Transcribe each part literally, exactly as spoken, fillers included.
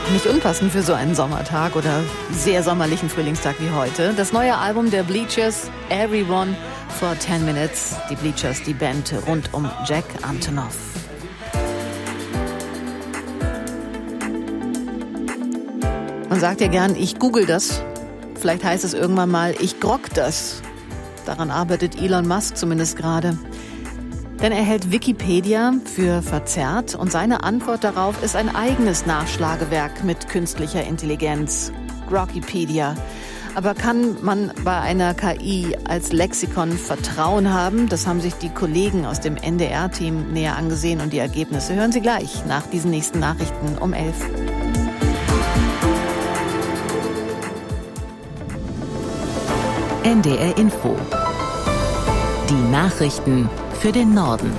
Nicht unpassend für so einen Sommertag oder sehr sommerlichen Frühlingstag wie heute. Das neue Album der Bleachers, Everyone for ten minutes. Die Bleachers, die Band rund um Jack Antonoff. Man sagt ja gern, ich google das. Vielleicht heißt es irgendwann mal, ich grog das. Daran arbeitet Elon Musk zumindest gerade. Denn er hält Wikipedia für verzerrt und seine Antwort darauf ist ein eigenes Nachschlagewerk mit künstlicher Intelligenz, Grokpedia. Aber kann man bei einer K I als Lexikon Vertrauen haben? Das haben sich die Kollegen aus dem N D R-Team näher angesehen und die Ergebnisse hören Sie gleich nach diesen nächsten Nachrichten um elf. N D R Info. Die Nachrichten für den Norden.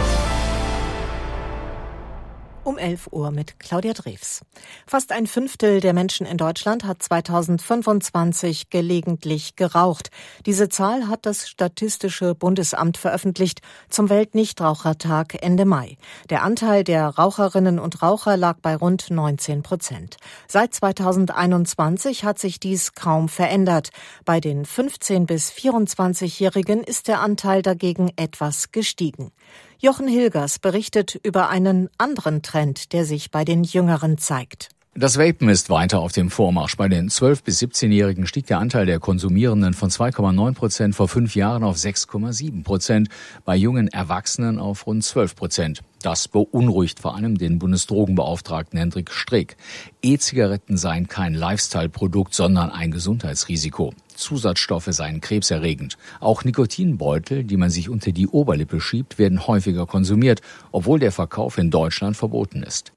Um elf Uhr mit Claudia Drews. Fast ein Fünftel der Menschen in Deutschland hat zweitausendfünfundzwanzig gelegentlich geraucht. Diese Zahl hat das Statistische Bundesamt veröffentlicht zum Weltnichtrauchertag Ende Mai. Der Anteil der Raucherinnen und Raucher lag bei rund neunzehn Prozent. Seit zweitausendeinundzwanzig hat sich dies kaum verändert. Bei den fünfzehn- bis vierundzwanzigjährigen ist der Anteil dagegen etwas gestiegen. Jochen Hilgers berichtet über einen anderen Trend, der sich bei den Jüngeren zeigt. Das Vapen ist weiter auf dem Vormarsch. Bei den zwölf- bis siebzehnjährigen stieg der Anteil der Konsumierenden von zwei Komma neun Prozent vor fünf Jahren auf sechs Komma sieben Prozent, bei jungen Erwachsenen auf rund zwölf Prozent. Das beunruhigt vor allem den Bundesdrogenbeauftragten Hendrik Streeck. E-Zigaretten seien kein Lifestyle-Produkt, sondern ein Gesundheitsrisiko. Zusatzstoffe seien krebserregend. Auch Nikotinbeutel, die man sich unter die Oberlippe schiebt, werden häufiger konsumiert, obwohl der Verkauf in Deutschland verboten ist.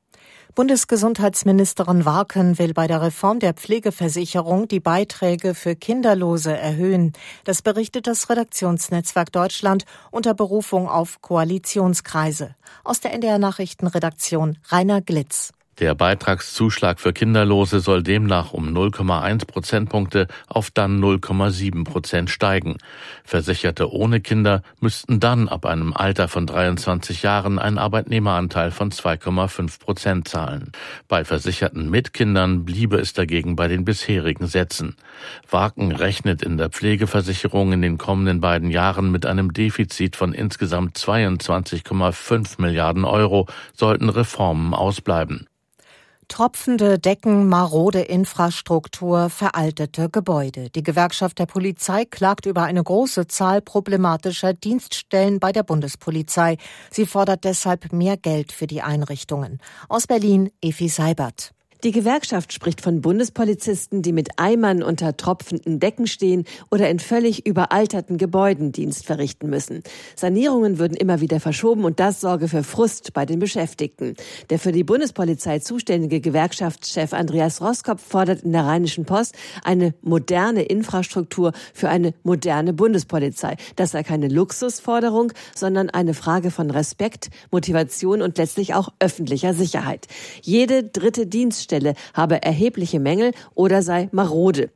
Bundesgesundheitsministerin Warken will bei der Reform der Pflegeversicherung die Beiträge für Kinderlose erhöhen. Das berichtet das Redaktionsnetzwerk Deutschland unter Berufung auf Koalitionskreise. Aus der N D R-Nachrichtenredaktion Rainer Glitz. Der Beitragszuschlag für Kinderlose soll demnach um null Komma eins Prozentpunkte auf dann null Komma sieben Prozent steigen. Versicherte ohne Kinder müssten dann ab einem Alter von dreiundzwanzig Jahren einen Arbeitnehmeranteil von zwei Komma fünf Prozent zahlen. Bei Versicherten mit Kindern bliebe es dagegen bei den bisherigen Sätzen. Warken rechnet in der Pflegeversicherung in den kommenden beiden Jahren mit einem Defizit von insgesamt zweiundzwanzig Komma fünf Milliarden Euro, sollten Reformen ausbleiben. Tropfende Decken, marode Infrastruktur, veraltete Gebäude. Die Gewerkschaft der Polizei klagt über eine große Zahl problematischer Dienststellen bei der Bundespolizei. Sie fordert deshalb mehr Geld für die Einrichtungen. Aus Berlin, Efi Seibert. Die Gewerkschaft spricht von Bundespolizisten, die mit Eimern unter tropfenden Decken stehen oder in völlig überalterten Gebäuden Dienst verrichten müssen. Sanierungen würden immer wieder verschoben und das sorge für Frust bei den Beschäftigten. Der für die Bundespolizei zuständige Gewerkschaftschef Andreas Roskopf fordert in der Rheinischen Post eine moderne Infrastruktur für eine moderne Bundespolizei. Das sei keine Luxusforderung, sondern eine Frage von Respekt, Motivation und letztlich auch öffentlicher Sicherheit. Jede dritte Dienststelle habe erhebliche Mängel oder sei marode.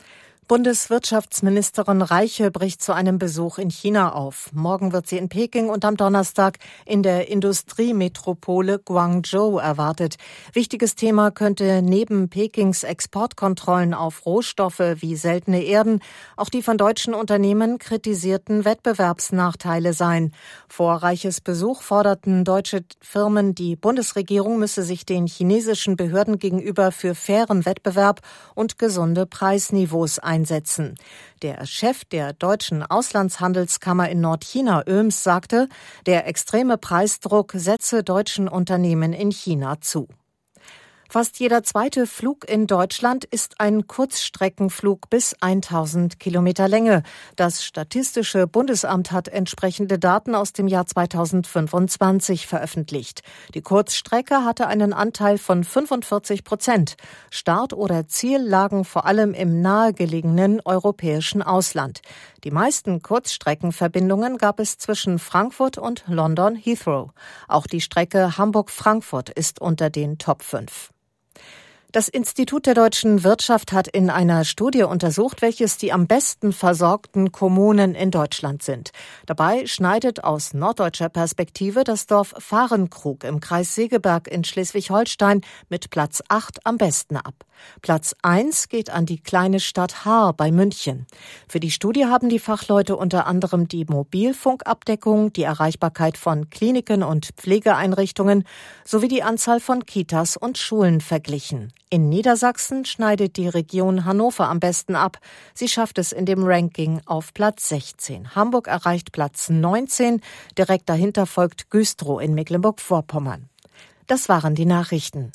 Bundeswirtschaftsministerin Reiche bricht zu einem Besuch in China auf. Morgen wird sie in Peking und am Donnerstag in der Industriemetropole Guangzhou erwartet. Wichtiges Thema könnte neben Pekings Exportkontrollen auf Rohstoffe wie seltene Erden auch die von deutschen Unternehmen kritisierten Wettbewerbsnachteile sein. Vor Reiches Besuch forderten deutsche Firmen, die Bundesregierung müsse sich den chinesischen Behörden gegenüber für fairen Wettbewerb und gesunde Preisniveaus einsetzen. Einsetzen. Der Chef der deutschen Auslandshandelskammer in Nordchina, Oems, sagte, der extreme Preisdruck setze deutschen Unternehmen in China zu. Fast jeder zweite Flug in Deutschland ist ein Kurzstreckenflug bis tausend Kilometer Länge. Das Statistische Bundesamt hat entsprechende Daten aus dem Jahr zweitausendfünfundzwanzig veröffentlicht. Die Kurzstrecke hatte einen Anteil von fünfundvierzig Prozent. Start oder Ziel lagen vor allem im nahegelegenen europäischen Ausland. Die meisten Kurzstreckenverbindungen gab es zwischen Frankfurt und London Heathrow. Auch die Strecke Hamburg-Frankfurt ist unter den Top fünf. Das Institut der deutschen Wirtschaft hat in einer Studie untersucht, welches die am besten versorgten Kommunen in Deutschland sind. Dabei schneidet aus norddeutscher Perspektive das Dorf Fahrenkrug im Kreis Segeberg in Schleswig-Holstein mit Platz acht am besten ab. Platz eins geht an die kleine Stadt Haar bei München. Für die Studie haben die Fachleute unter anderem die Mobilfunkabdeckung, die Erreichbarkeit von Kliniken und Pflegeeinrichtungen sowie die Anzahl von Kitas und Schulen verglichen. In Niedersachsen schneidet die Region Hannover am besten ab. Sie schafft es in dem Ranking auf Platz sechzehn. Hamburg erreicht Platz neunzehn. Direkt dahinter folgt Güstrow in Mecklenburg-Vorpommern. Das waren die Nachrichten.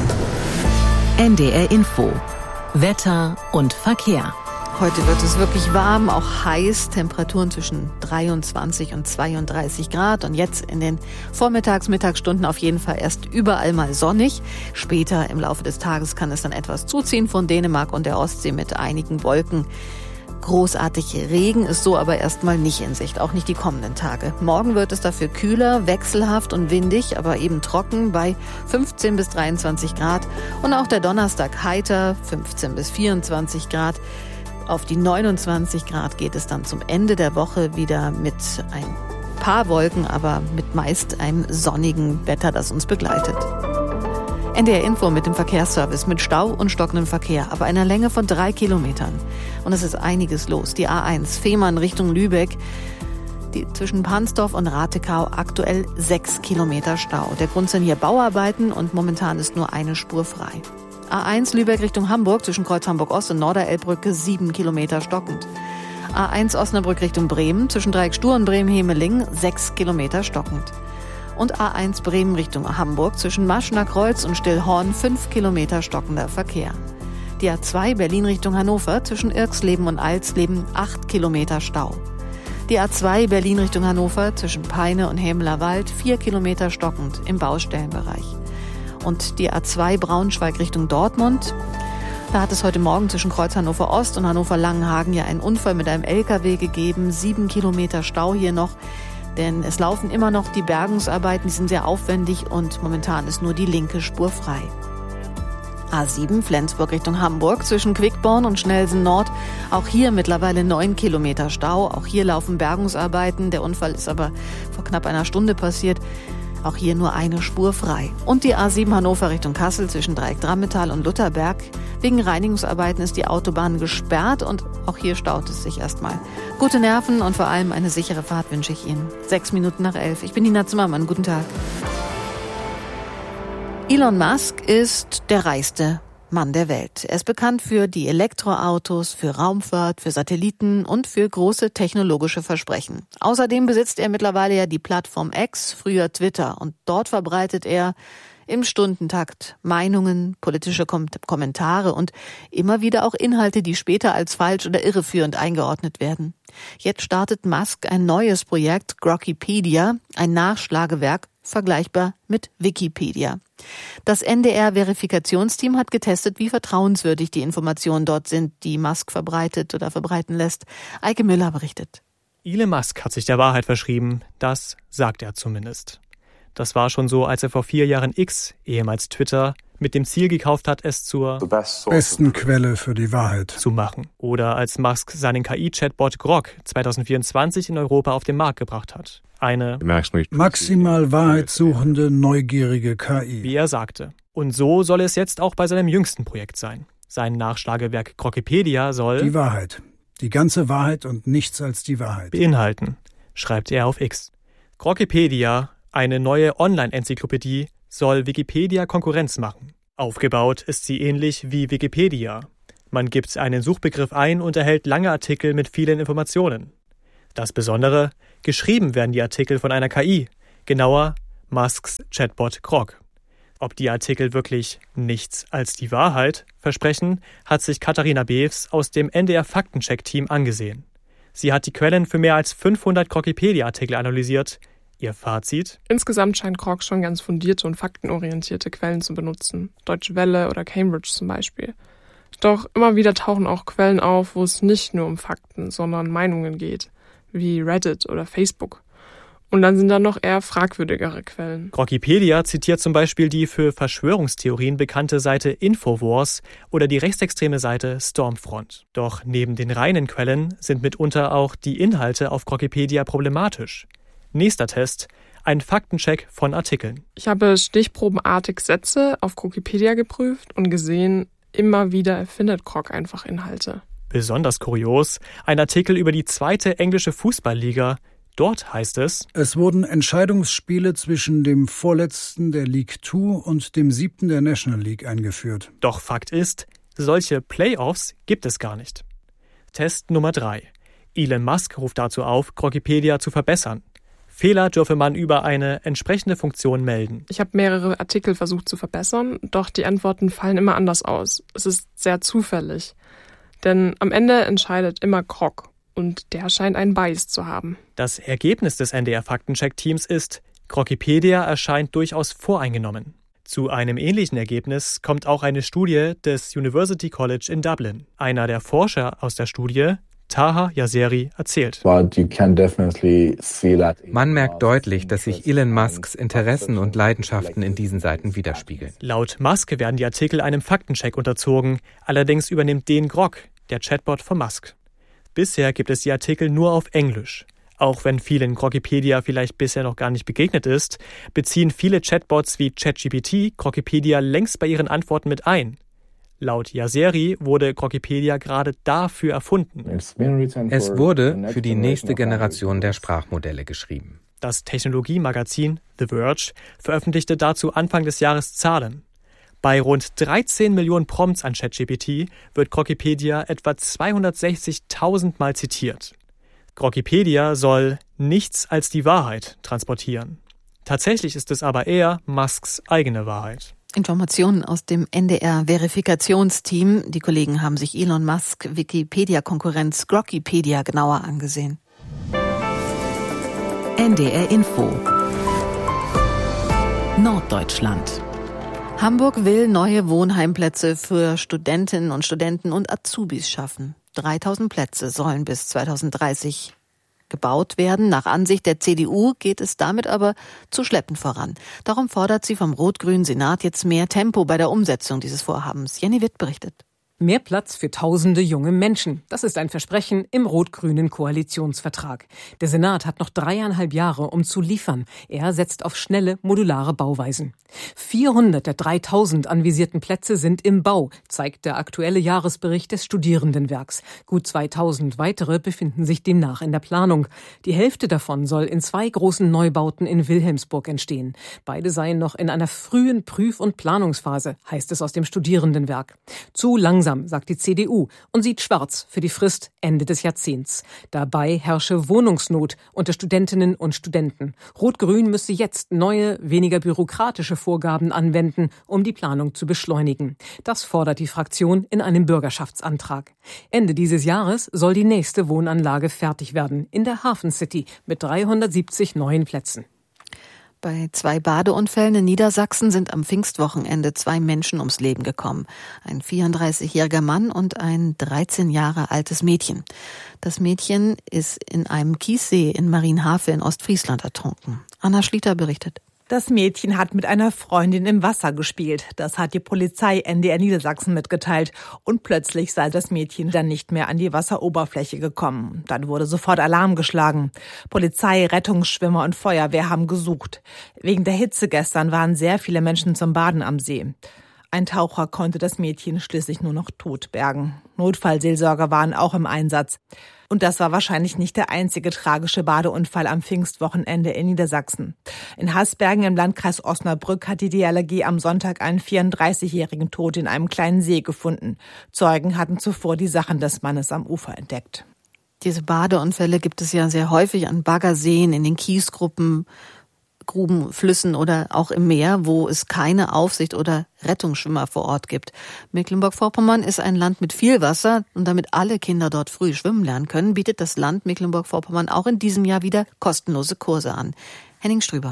N D R Info. Wetter und Verkehr. Heute wird es wirklich warm, auch heiß, Temperaturen zwischen dreiundzwanzig und zweiunddreißig Grad und jetzt in den Vormittags-, Mittagsstunden auf jeden Fall erst überall mal sonnig. Später im Laufe des Tages kann es dann etwas zuziehen von Dänemark und der Ostsee mit einigen Wolken. Großartig Regen ist so aber erstmal nicht in Sicht, auch nicht die kommenden Tage. Morgen wird es dafür kühler, wechselhaft und windig, aber eben trocken bei fünfzehn bis dreiundzwanzig Grad. Und auch der Donnerstag heiter, fünfzehn bis vierundzwanzig Grad. Auf die neunundzwanzig Grad geht es dann zum Ende der Woche wieder mit ein paar Wolken, aber mit meist einem sonnigen Wetter, das uns begleitet. N D R Info mit dem Verkehrsservice mit Stau und stockendem Verkehr, aber einer Länge von drei Kilometern. Und es ist einiges los. Die A eins Fehmarn Richtung Lübeck, die zwischen Pansdorf und Ratekau aktuell sechs Kilometer Stau. Der Grund sind hier Bauarbeiten und momentan ist nur eine Spur frei. A eins Lübeck Richtung Hamburg zwischen Kreuz Hamburg-Ost und Norderelbbrücke sieben Kilometer stockend. A eins Osnabrück Richtung Bremen zwischen Dreieck Stur und Bremen-Hemeling sechs Kilometer stockend. Und A eins Bremen Richtung Hamburg zwischen Maschner Kreuz und Stillhorn fünf Kilometer stockender Verkehr. Die A zwei Berlin Richtung Hannover zwischen Irxleben und Alsleben acht Kilometer Stau. Die A zwei Berlin Richtung Hannover zwischen Peine und Hämelerwald vier Kilometer stockend im Baustellenbereich. Und die A zwei Braunschweig Richtung Dortmund. Da hat es heute Morgen zwischen Kreuz Hannover Ost und Hannover Langenhagen ja einen Unfall mit einem L K W gegeben. Sieben Kilometer Stau hier noch, denn es laufen immer noch die Bergungsarbeiten, die sind sehr aufwendig und momentan ist nur die linke Spur frei. A sieben Flensburg Richtung Hamburg zwischen Quickborn und Schnelsen Nord. Auch hier mittlerweile neun Kilometer Stau. Auch hier laufen Bergungsarbeiten. Der Unfall ist aber vor knapp einer Stunde passiert. Auch hier nur eine Spur frei. Und die A sieben Hannover Richtung Kassel zwischen Dreieck Drammetal und Lutherberg. Wegen Reinigungsarbeiten ist die Autobahn gesperrt und auch hier staut es sich erstmal. Gute Nerven und vor allem eine sichere Fahrt wünsche ich Ihnen. Sechs Minuten nach elf. Ich bin Nina Zimmermann. Guten Tag. Elon Musk ist der reichste Mann der Welt. Er ist bekannt für die Elektroautos, für Raumfahrt, für Satelliten und für große technologische Versprechen. Außerdem besitzt er mittlerweile ja die Plattform X, früher Twitter, und dort verbreitet er im Stundentakt Meinungen, politische Kom- Kommentare und immer wieder auch Inhalte, die später als falsch oder irreführend eingeordnet werden. Jetzt startet Musk ein neues Projekt, Grokkipedia, ein Nachschlagewerk, vergleichbar mit Wikipedia. Das N D R-Verifikationsteam hat getestet, wie vertrauenswürdig die Informationen dort sind, die Musk verbreitet oder verbreiten lässt. Eike Müller berichtet. Elon Musk hat sich der Wahrheit verschrieben, das sagt er zumindest. Das war schon so, als er vor vier Jahren X, ehemals Twitter, mit dem Ziel gekauft hat, es zur besten Quelle für die Wahrheit zu machen. Oder als Musk seinen K I-Chatbot Grok zwanzig vierundzwanzig in Europa auf den Markt gebracht hat. Eine maximal wahrheitssuchende, neugierige K I. Wie er sagte. Und so soll es jetzt auch bei seinem jüngsten Projekt sein. Sein Nachschlagewerk Grokkipedia soll die Wahrheit, die ganze Wahrheit und nichts als die Wahrheit beinhalten, schreibt er auf X. Grokkipedia, eine neue Online-Enzyklopädie, soll Wikipedia Konkurrenz machen. Aufgebaut ist sie ähnlich wie Wikipedia. Man gibt einen Suchbegriff ein und erhält lange Artikel mit vielen Informationen. Das Besondere, geschrieben werden die Artikel von einer K I, genauer Musks Chatbot Grok. Ob die Artikel wirklich nichts als die Wahrheit versprechen, hat sich Katharina Bews aus dem N D R-Faktencheck-Team angesehen. Sie hat die Quellen für mehr als fünfhundert Grokkipedia-Artikel analysiert. Ihr Fazit? Insgesamt scheint Grok schon ganz fundierte und faktenorientierte Quellen zu benutzen. Deutsche Welle oder Cambridge zum Beispiel. Doch immer wieder tauchen auch Quellen auf, wo es nicht nur um Fakten, sondern Meinungen geht, wie Reddit oder Facebook. Und dann sind da noch eher fragwürdigere Quellen. Grokkipedia zitiert zum Beispiel die für Verschwörungstheorien bekannte Seite Infowars oder die rechtsextreme Seite Stormfront. Doch neben den reinen Quellen sind mitunter auch die Inhalte auf Grokkipedia problematisch. Nächster Test: ein Faktencheck von Artikeln. Ich habe stichprobenartig Sätze auf Grokkipedia geprüft und gesehen, immer wieder erfindet Grok einfach Inhalte. Besonders kurios: ein Artikel über die zweite englische Fußballliga. Dort heißt es: Es wurden Entscheidungsspiele zwischen dem vorletzten der League zwei und dem siebten der National League eingeführt. Doch Fakt ist, solche Playoffs gibt es gar nicht. Test Nummer drei. Elon Musk ruft dazu auf, Grokkipedia zu verbessern. Fehler dürfe man über eine entsprechende Funktion melden. Ich habe mehrere Artikel versucht zu verbessern, doch die Antworten fallen immer anders aus. Es ist sehr zufällig. Denn am Ende entscheidet immer Grok. Und der scheint einen Bias zu haben. Das Ergebnis des N D R-Faktencheck-Teams ist, Grokkipedia erscheint durchaus voreingenommen. Zu einem ähnlichen Ergebnis kommt auch eine Studie des University College in Dublin. Einer der Forscher aus der Studie, Taha Yasseri, erzählt: Man merkt deutlich, dass sich Elon Musks Interessen und Leidenschaften in diesen Seiten widerspiegeln. Laut Musk werden die Artikel einem Faktencheck unterzogen. Allerdings übernimmt den Grok, der Chatbot von Musk. Bisher gibt es die Artikel nur auf Englisch. Auch wenn vielen Grokkipedia vielleicht bisher noch gar nicht begegnet ist, beziehen viele Chatbots wie ChatGPT Grokkipedia längst bei ihren Antworten mit ein. Laut Yasseri wurde Grokkipedia gerade dafür erfunden. Es wurde für die nächste Generation der Sprachmodelle geschrieben. Das Technologiemagazin The Verge veröffentlichte dazu Anfang des Jahres Zahlen. Bei rund dreizehn Millionen Prompts an ChatGPT wird Grokkipedia etwa zweihundertsechzigtausend Mal zitiert. Grokkipedia soll nichts als die Wahrheit transportieren. Tatsächlich ist es aber eher Musks eigene Wahrheit. Informationen aus dem N D R-Verifikationsteam. Die Kollegen haben sich Elon Musk Wikipedia-Konkurrenz Grokkipedia genauer angesehen. N D R Info Norddeutschland. Hamburg will neue Wohnheimplätze für Studentinnen und Studenten und Azubis schaffen. dreitausend Plätze sollen bis zweitausenddreißig gebaut werden. Nach Ansicht der C D U geht es damit aber zu schleppend voran. Darum fordert sie vom rot-grünen Senat jetzt mehr Tempo bei der Umsetzung dieses Vorhabens. Jenny Witt berichtet. Mehr Platz für tausende junge Menschen. Das ist ein Versprechen im rot-grünen Koalitionsvertrag. Der Senat hat noch dreieinhalb Jahre, um zu liefern. Er setzt auf schnelle, modulare Bauweisen. vierhundert der dreitausend anvisierten Plätze sind im Bau, zeigt der aktuelle Jahresbericht des Studierendenwerks. Gut zweitausend weitere befinden sich demnach in der Planung. Die Hälfte davon soll in zwei großen Neubauten in Wilhelmsburg entstehen. Beide seien noch in einer frühen Prüf- und Planungsphase, heißt es aus dem Studierendenwerk. Zu langsam, sagt die C D U und sieht schwarz für die Frist Ende des Jahrzehnts. Dabei herrsche Wohnungsnot unter Studentinnen und Studenten. Rot-Grün müsse jetzt neue, weniger bürokratische Vorgaben anwenden, um die Planung zu beschleunigen. Das fordert die Fraktion in einem Bürgerschaftsantrag. Ende dieses Jahres soll die nächste Wohnanlage fertig werden, in der Hafen City mit dreihundertsiebzig neuen Plätzen. Bei zwei Badeunfällen in Niedersachsen sind am Pfingstwochenende zwei Menschen ums Leben gekommen. Ein vierunddreißigjähriger Mann und ein dreizehn Jahre altes Mädchen. Das Mädchen ist in einem Kiessee in Marienhafe in Ostfriesland ertrunken. Anna Schlitter berichtet. Das Mädchen hat mit einer Freundin im Wasser gespielt. Das hat die Polizei N D R Niedersachsen mitgeteilt. Und plötzlich sei das Mädchen dann nicht mehr an die Wasseroberfläche gekommen. Dann wurde sofort Alarm geschlagen. Polizei, Rettungsschwimmer und Feuerwehr haben gesucht. Wegen der Hitze gestern waren sehr viele Menschen zum Baden am See. Ein Taucher konnte das Mädchen schließlich nur noch tot bergen. Notfallseelsorger waren auch im Einsatz. Und das war wahrscheinlich nicht der einzige tragische Badeunfall am Pfingstwochenende in Niedersachsen. In Hasbergen im Landkreis Osnabrück hat die D L R G am Sonntag einen vierunddreißigjährigen tot in einem kleinen See gefunden. Zeugen hatten zuvor die Sachen des Mannes am Ufer entdeckt. Diese Badeunfälle gibt es ja sehr häufig an Baggerseen, in den Kiesgruppen, Gruben, Flüssen oder auch im Meer, wo es keine Aufsicht oder Rettungsschwimmer vor Ort gibt. Mecklenburg-Vorpommern ist ein Land mit viel Wasser und damit alle Kinder dort früh schwimmen lernen können, bietet das Land Mecklenburg-Vorpommern auch in diesem Jahr wieder kostenlose Kurse an. Henning Strüber.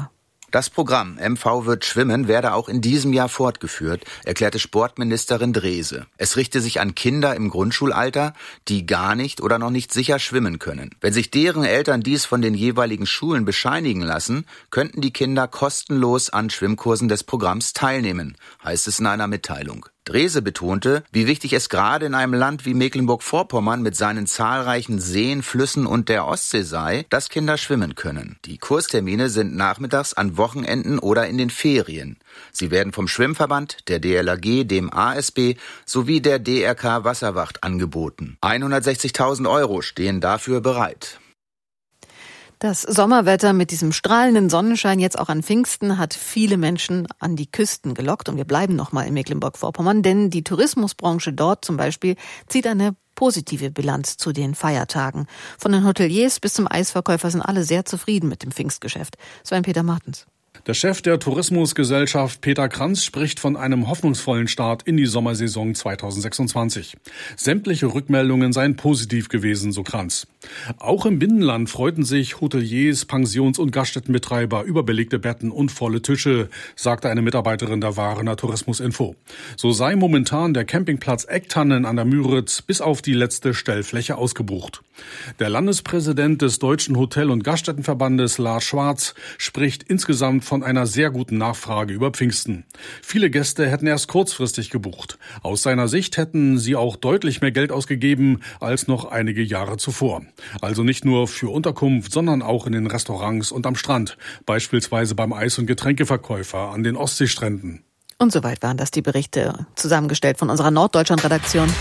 Das Programm M V wird schwimmen werde auch in diesem Jahr fortgeführt, erklärte Sportministerin Drese. Es richte sich an Kinder im Grundschulalter, die gar nicht oder noch nicht sicher schwimmen können. Wenn sich deren Eltern dies von den jeweiligen Schulen bescheinigen lassen, könnten die Kinder kostenlos an Schwimmkursen des Programms teilnehmen, heißt es in einer Mitteilung. Drese betonte, wie wichtig es gerade in einem Land wie Mecklenburg-Vorpommern mit seinen zahlreichen Seen, Flüssen und der Ostsee sei, dass Kinder schwimmen können. Die Kurstermine sind nachmittags an Wochenenden oder in den Ferien. Sie werden vom Schwimmverband, der D L R G, dem A S B sowie der D R K Wasserwacht angeboten. hundertsechzigtausend Euro stehen dafür bereit. Das Sommerwetter mit diesem strahlenden Sonnenschein jetzt auch an Pfingsten hat viele Menschen an die Küsten gelockt. Und wir bleiben nochmal in Mecklenburg-Vorpommern, denn die Tourismusbranche dort zum Beispiel zieht eine positive Bilanz zu den Feiertagen. Von den Hoteliers bis zum Eisverkäufer sind alle sehr zufrieden mit dem Pfingstgeschäft. Sven-Peter Martens. Der Chef der Tourismusgesellschaft Peter Kranz spricht von einem hoffnungsvollen Start in die Sommersaison zweitausendsechsundzwanzig. Sämtliche Rückmeldungen seien positiv gewesen, so Kranz. Auch im Binnenland freuten sich Hoteliers, Pensions- und Gaststättenbetreiber über belegte Betten und volle Tische, sagte eine Mitarbeiterin der Warener Tourismusinfo. So sei momentan der Campingplatz Ecktannen an der Müritz bis auf die letzte Stellfläche ausgebucht. Der Landespräsident des Deutschen Hotel- und Gaststättenverbandes, Lars Schwarz, spricht insgesamt von einer sehr guten Nachfrage über Pfingsten. Viele Gäste hätten erst kurzfristig gebucht. Aus seiner Sicht hätten sie auch deutlich mehr Geld ausgegeben als noch einige Jahre zuvor. Also nicht nur für Unterkunft, sondern auch in den Restaurants und am Strand, beispielsweise beim Eis- und Getränkeverkäufer an den Ostseestränden. Und soweit waren das die Berichte, zusammengestellt von unserer Norddeutschland-Redaktion.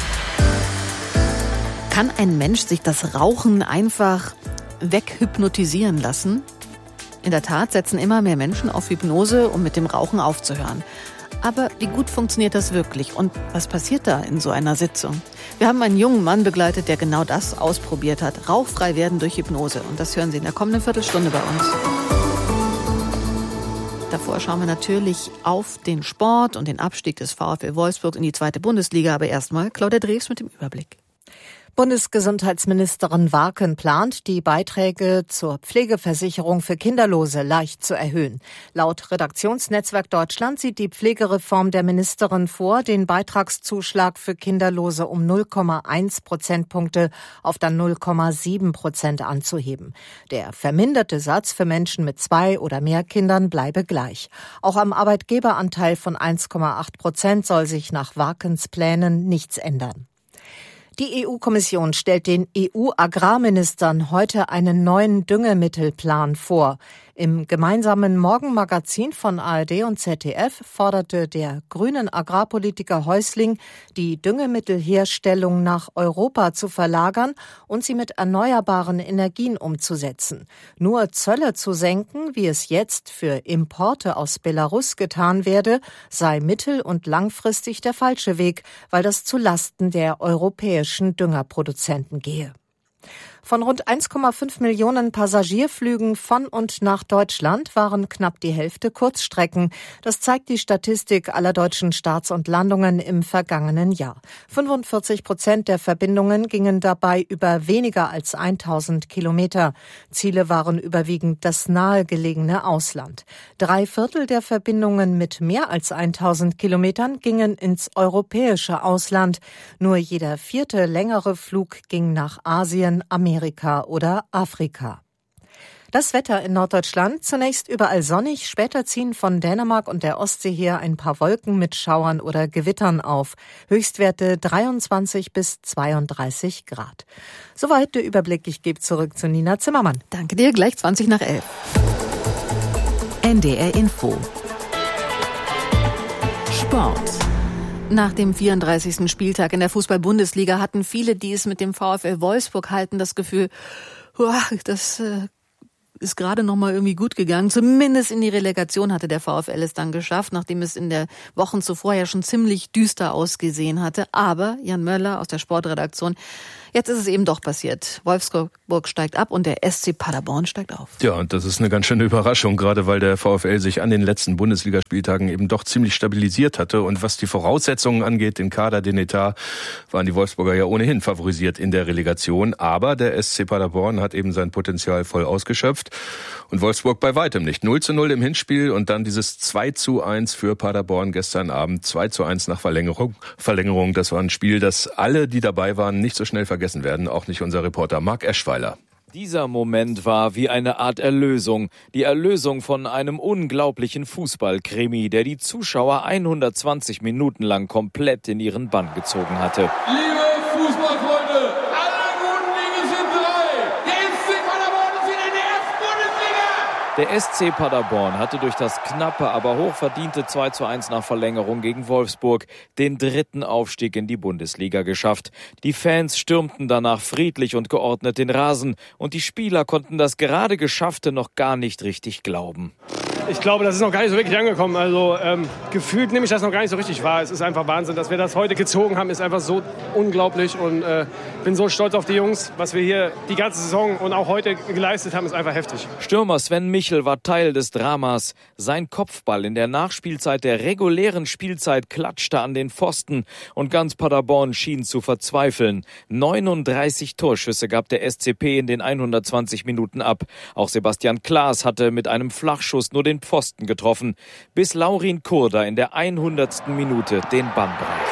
Kann ein Mensch sich das Rauchen einfach weghypnotisieren lassen? In der Tat setzen immer mehr Menschen auf Hypnose, um mit dem Rauchen aufzuhören. Aber wie gut funktioniert das wirklich? Und was passiert da in so einer Sitzung? Wir haben einen jungen Mann begleitet, der genau das ausprobiert hat. Rauchfrei werden durch Hypnose. Und das hören Sie in der kommenden Viertelstunde bei uns. Davor schauen wir natürlich auf den Sport und den Abstieg des VfL Wolfsburg in die zweite Bundesliga. Aber erstmal Claudia Drews mit dem Überblick. Bundesgesundheitsministerin Warken plant, die Beiträge zur Pflegeversicherung für Kinderlose leicht zu erhöhen. Laut Redaktionsnetzwerk Deutschland sieht die Pflegereform der Ministerin vor, den Beitragszuschlag für Kinderlose um null Komma eins Prozentpunkte auf dann null Komma sieben Prozent anzuheben. Der verminderte Satz für Menschen mit zwei oder mehr Kindern bleibe gleich. Auch am Arbeitgeberanteil von eins Komma acht Prozent soll sich nach Warkens Plänen nichts ändern. Die E U-Kommission stellt den E U-Agrarministern heute einen neuen Düngemittelplan vor. Im gemeinsamen Morgenmagazin von A R D und Z D F forderte der grünen Agrarpolitiker Häusling, die Düngemittelherstellung nach Europa zu verlagern und sie mit erneuerbaren Energien umzusetzen. Nur Zölle zu senken, wie es jetzt für Importe aus Belarus getan werde, sei mittel- und langfristig der falsche Weg, weil das zu Lasten der europäischen Düngerproduzenten gehe. Von rund eins Komma fünf Millionen Passagierflügen von und nach Deutschland waren knapp die Hälfte Kurzstrecken. Das zeigt die Statistik aller deutschen Starts und Landungen im vergangenen Jahr. fünfundvierzig Prozent der Verbindungen gingen dabei über weniger als tausend Kilometer. Ziele waren überwiegend das nahegelegene Ausland. Drei Viertel der Verbindungen mit mehr als tausend Kilometern gingen ins europäische Ausland. Nur jeder vierte längere Flug ging nach Asien, Amerika oder Afrika. Das Wetter in Norddeutschland: zunächst überall sonnig, später ziehen von Dänemark und der Ostsee her ein paar Wolken mit Schauern oder Gewittern auf. Höchstwerte dreiundzwanzig bis zweiunddreißig Grad. Soweit der Überblick. Ich gebe zurück zu Nina Zimmermann. Danke dir, gleich zwanzig nach elf. N D R Info. Sport. Nach dem vierunddreißigsten Spieltag in der Fußball-Bundesliga hatten viele, die es mit dem VfL Wolfsburg halten, das Gefühl, das ist gerade noch mal irgendwie gut gegangen. Zumindest in die Relegation hatte der VfL es dann geschafft, nachdem es in der Wochen zuvor ja schon ziemlich düster ausgesehen hatte. Aber Jan Möller aus der Sportredaktion: Jetzt ist es eben doch passiert. Wolfsburg steigt ab und der S C Paderborn steigt auf. Ja, und das ist eine ganz schöne Überraschung, gerade weil der VfL sich an den letzten Bundesligaspieltagen eben doch ziemlich stabilisiert hatte. Und was die Voraussetzungen angeht, den Kader, den Etat, waren die Wolfsburger ja ohnehin favorisiert in der Relegation. Aber der S C Paderborn hat eben sein Potenzial voll ausgeschöpft. geschafft. Und Wolfsburg bei weitem nicht. null zu null im Hinspiel und dann dieses zwei zu eins für Paderborn gestern Abend. zwei zu eins nach Verlängerung. Verlängerung, das war ein Spiel, das alle, die dabei waren, nicht so schnell vergessen werden. Auch nicht unser Reporter Marc Eschweiler. Dieser Moment war wie eine Art Erlösung. Die Erlösung von einem unglaublichen Fußballkrimi, der die Zuschauer hundertzwanzig Minuten lang komplett in ihren Bann gezogen hatte. Liebe Fußballfreunde, alle guten Dinge sind drei. Der S C Paderborn ist wieder in der ersten Bundesliga. Der S C Paderborn hatte durch das knappe, aber hochverdiente zwei zu eins nach Verlängerung gegen Wolfsburg den dritten Aufstieg in die Bundesliga geschafft. Die Fans stürmten danach friedlich und geordnet den Rasen und die Spieler konnten das gerade Geschaffte noch gar nicht richtig glauben. Ich glaube, das ist noch gar nicht so wirklich angekommen. Also ähm, gefühlt nehme ich das noch gar nicht so richtig wahr. Es ist einfach Wahnsinn, dass wir das heute gezogen haben, ist einfach so unglaublich und äh, bin so stolz auf die Jungs. Was wir hier die ganze Saison und auch heute geleistet haben, ist einfach heftig. Stürmer Sven Michel war Teil des Dramas. Sein Kopfball in der Nachspielzeit der regulären Spielzeit klatschte an den Pfosten und ganz Paderborn schien zu verzweifeln. neununddreißig Torschüsse gab der S C P in den hundertzwanzig Minuten ab. Auch Sebastian Klaas hatte mit einem Flachschuss nur den Pfosten getroffen, bis Laurin Kurda in der hundertsten Minute den Bann brach.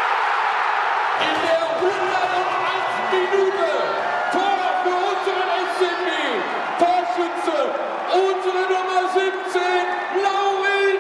In der hundertachsten Minute Tor für unseren S C P. Torschütze, unsere Nummer siebzehn, Laurin.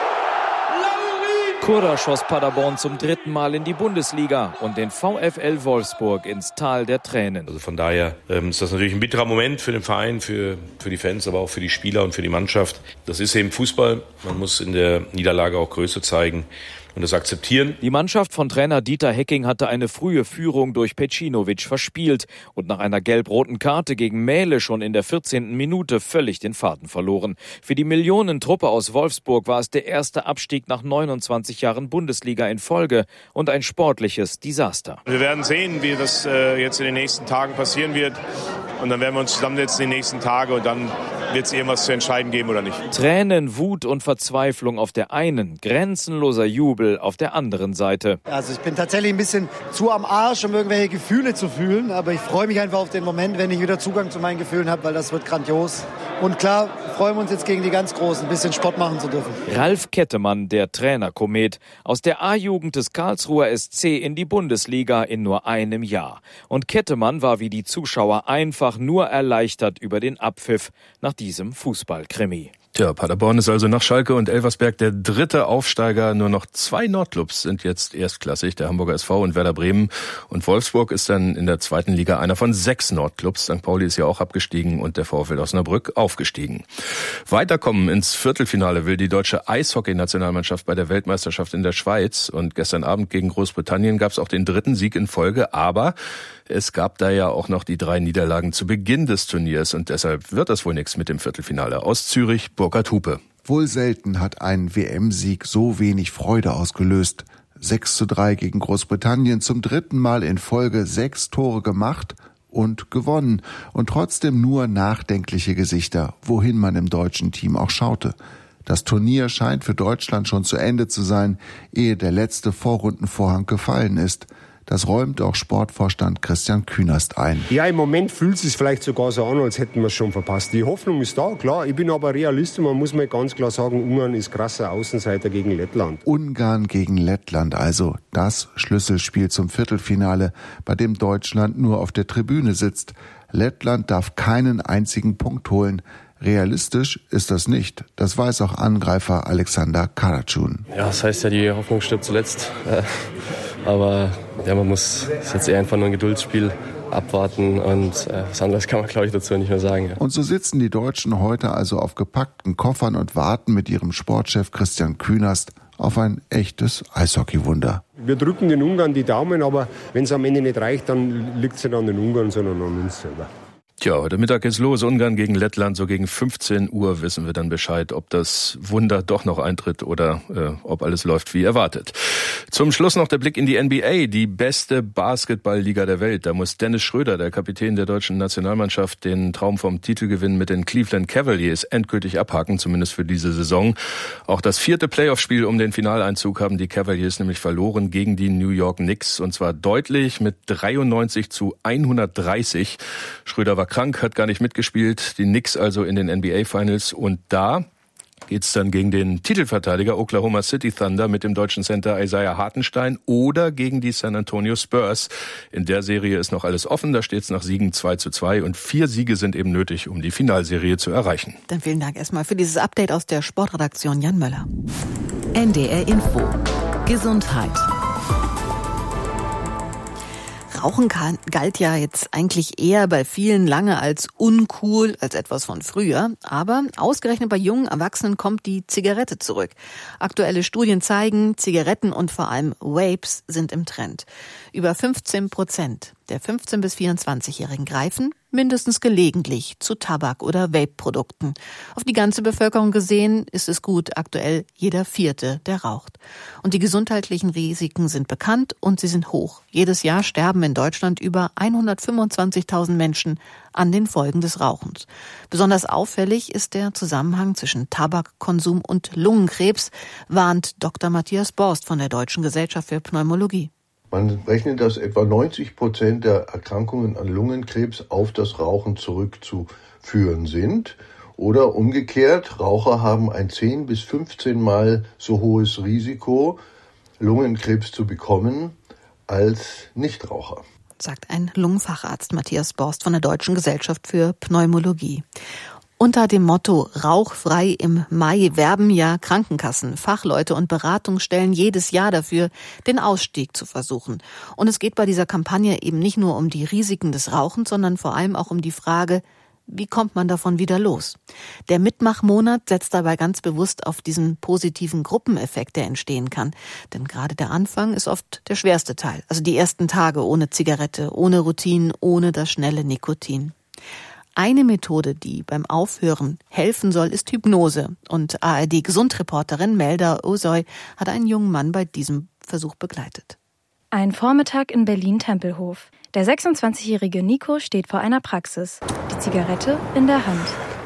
Laurin. Kurda schoss Paderborn zum dritten Mal in die Bundesliga und den VfL Wolfsburg ins Tal der Tränen. Also von daher ähm, ist das natürlich ein bitterer Moment für den Verein, für, für die Fans, aber auch für die Spieler und für die Mannschaft. Das ist eben Fußball. Man muss in der Niederlage auch Größe zeigen und das akzeptieren. Die Mannschaft von Trainer Dieter Hecking hatte eine frühe Führung durch Pecinovic verspielt und nach einer gelb-roten Karte gegen Mähle schon in der vierzehnten Minute völlig den Faden verloren. Für die Millionentruppe aus Wolfsburg war es der erste Abstieg nach neunundzwanzig Jahren Bundesliga in Folge und ein sportliches Desaster. Wir werden sehen, wie das äh, jetzt in den nächsten Tagen passieren wird. Und dann werden wir uns zusammensetzen in den nächsten Tagen und dann wird es irgendwas zu entscheiden geben oder nicht. Tränen, Wut und Verzweiflung auf der einen, grenzenloser Jubel auf der anderen Seite. Also ich bin tatsächlich ein bisschen zu am Arsch, um irgendwelche Gefühle zu fühlen. Aber ich freue mich einfach auf den Moment, wenn ich wieder Zugang zu meinen Gefühlen habe, weil das wird grandios. Und klar, freuen wir uns jetzt gegen die ganz Großen, ein bisschen Sport machen zu dürfen. Ralf Kettemann, der Trainerkomet, aus der A-Jugend des Karlsruher S C in die Bundesliga in nur einem Jahr. Und Kettemann war wie die Zuschauer einfach nur erleichtert über den Abpfiff nach diesem Fußballkrimi. Tja, Paderborn ist also nach Schalke und Elversberg der dritte Aufsteiger. Nur noch zwei Nordclubs sind jetzt erstklassig, der Hamburger S V und Werder Bremen. Und Wolfsburg ist dann in der zweiten Liga einer von sechs Nordclubs. Sankt Pauli ist ja auch abgestiegen und der VfL Osnabrück aufgestiegen. Weiterkommen ins Viertelfinale will die deutsche Eishockey-Nationalmannschaft bei der Weltmeisterschaft in der Schweiz. Und gestern Abend gegen Großbritannien gab es auch den dritten Sieg in Folge. Aber es gab da ja auch noch die drei Niederlagen zu Beginn des Turniers. Und deshalb wird das wohl nichts mit dem Viertelfinale. Aus Zürich, Burkhard Hupe. Wohl selten hat ein W M-Sieg so wenig Freude ausgelöst. sechs zu drei gegen Großbritannien, zum dritten Mal in Folge sechs Tore gemacht und gewonnen. Und trotzdem nur nachdenkliche Gesichter, wohin man im deutschen Team auch schaute. Das Turnier scheint für Deutschland schon zu Ende zu sein, ehe der letzte Vorrundenvorhang gefallen ist. Das räumt auch Sportvorstand Christian Künast ein. Ja, im Moment fühlt es sich vielleicht sogar so an, als hätten wir es schon verpasst. Die Hoffnung ist da, klar. Ich bin aber Realist und man muss mal ganz klar sagen, Ungarn ist krasser Außenseiter gegen Lettland. Ungarn gegen Lettland, also das Schlüsselspiel zum Viertelfinale, bei dem Deutschland nur auf der Tribüne sitzt. Lettland darf keinen einzigen Punkt holen. Realistisch ist das nicht. Das weiß auch Angreifer Alexander Karatschun. Ja, das heißt ja, die Hoffnung stirbt zuletzt. Aber ja, man muss, es ist jetzt eher einfach nur ein Geduldsspiel, abwarten und äh, was anderes kann man, glaube ich, dazu nicht mehr sagen. Ja. Und so sitzen die Deutschen heute also auf gepackten Koffern und warten mit ihrem Sportchef Christian Künast auf ein echtes Eishockeywunder. Wir drücken den Ungarn die Daumen, aber wenn es am Ende nicht reicht, dann liegt es nicht an den Ungarn, sondern an uns selber. Tja, heute Mittag geht's los. Ungarn gegen Lettland. So gegen fünfzehn Uhr wissen wir dann Bescheid, ob das Wunder doch noch eintritt oder äh, ob alles läuft wie erwartet. Zum Schluss noch der Blick in die N B A, die beste Basketballliga der Welt. Da muss Dennis Schröder, der Kapitän der deutschen Nationalmannschaft, den Traum vom Titelgewinn mit den Cleveland Cavaliers endgültig abhaken, zumindest für diese Saison. Auch das vierte Playoff-Spiel um den Finaleinzug haben die Cavaliers nämlich verloren gegen die New York Knicks, und zwar deutlich mit dreiundneunzig zu hundertdreißig. Schröder war krank, hat gar nicht mitgespielt. Die Knicks also in den N B A Finals, und da geht's dann gegen den Titelverteidiger Oklahoma City Thunder mit dem deutschen Center Isaiah Hartenstein oder gegen die San Antonio Spurs. In der Serie ist noch alles offen, da steht's nach Siegen zwei zu zwei und vier Siege sind eben nötig, um die Finalserie zu erreichen. Dann vielen Dank erstmal für dieses Update aus der Sportredaktion, Jan Möller. N D R Info. Gesundheit. Rauchen galt ja jetzt eigentlich eher bei vielen lange als uncool, als etwas von früher. Aber ausgerechnet bei jungen Erwachsenen kommt die Zigarette zurück. Aktuelle Studien zeigen, Zigaretten und vor allem Vapes sind im Trend. Über fünfzehn Prozent der fünfzehn- bis vierundzwanzigjährigen greifen mindestens gelegentlich zu Tabak- oder Vape-Produkten. Auf die ganze Bevölkerung gesehen ist es gut, aktuell jeder Vierte, der raucht. Und die gesundheitlichen Risiken sind bekannt und sie sind hoch. Jedes Jahr sterben in Deutschland über hundertfünfundzwanzigtausend Menschen an den Folgen des Rauchens. Besonders auffällig ist der Zusammenhang zwischen Tabakkonsum und Lungenkrebs, warnt Doktor Matthias Borst von der Deutschen Gesellschaft für Pneumologie. Man rechnet, dass etwa neunzig Prozent der Erkrankungen an Lungenkrebs auf das Rauchen zurückzuführen sind. Oder umgekehrt, Raucher haben ein zehn bis fünfzehn Mal so hohes Risiko, Lungenkrebs zu bekommen, als Nichtraucher. Sagt ein Lungenfacharzt Matthias Borst von der Deutschen Gesellschaft für Pneumologie. Unter dem Motto Rauchfrei im Mai werben ja Krankenkassen, Fachleute und Beratungsstellen jedes Jahr dafür, den Ausstieg zu versuchen. Und es geht bei dieser Kampagne eben nicht nur um die Risiken des Rauchens, sondern vor allem auch um die Frage, wie kommt man davon wieder los? Der Mitmachmonat setzt dabei ganz bewusst auf diesen positiven Gruppeneffekt, der entstehen kann. Denn gerade der Anfang ist oft der schwerste Teil. Also die ersten Tage ohne Zigarette, ohne Routinen, ohne das schnelle Nikotin. Eine Methode, die beim Aufhören helfen soll, ist Hypnose. Und A R D-Gesundreporterin Melda Osoy hat einen jungen Mann bei diesem Versuch begleitet. Ein Vormittag in Berlin-Tempelhof. Der sechsundzwanzigjährige Nico steht vor einer Praxis, die Zigarette in der Hand.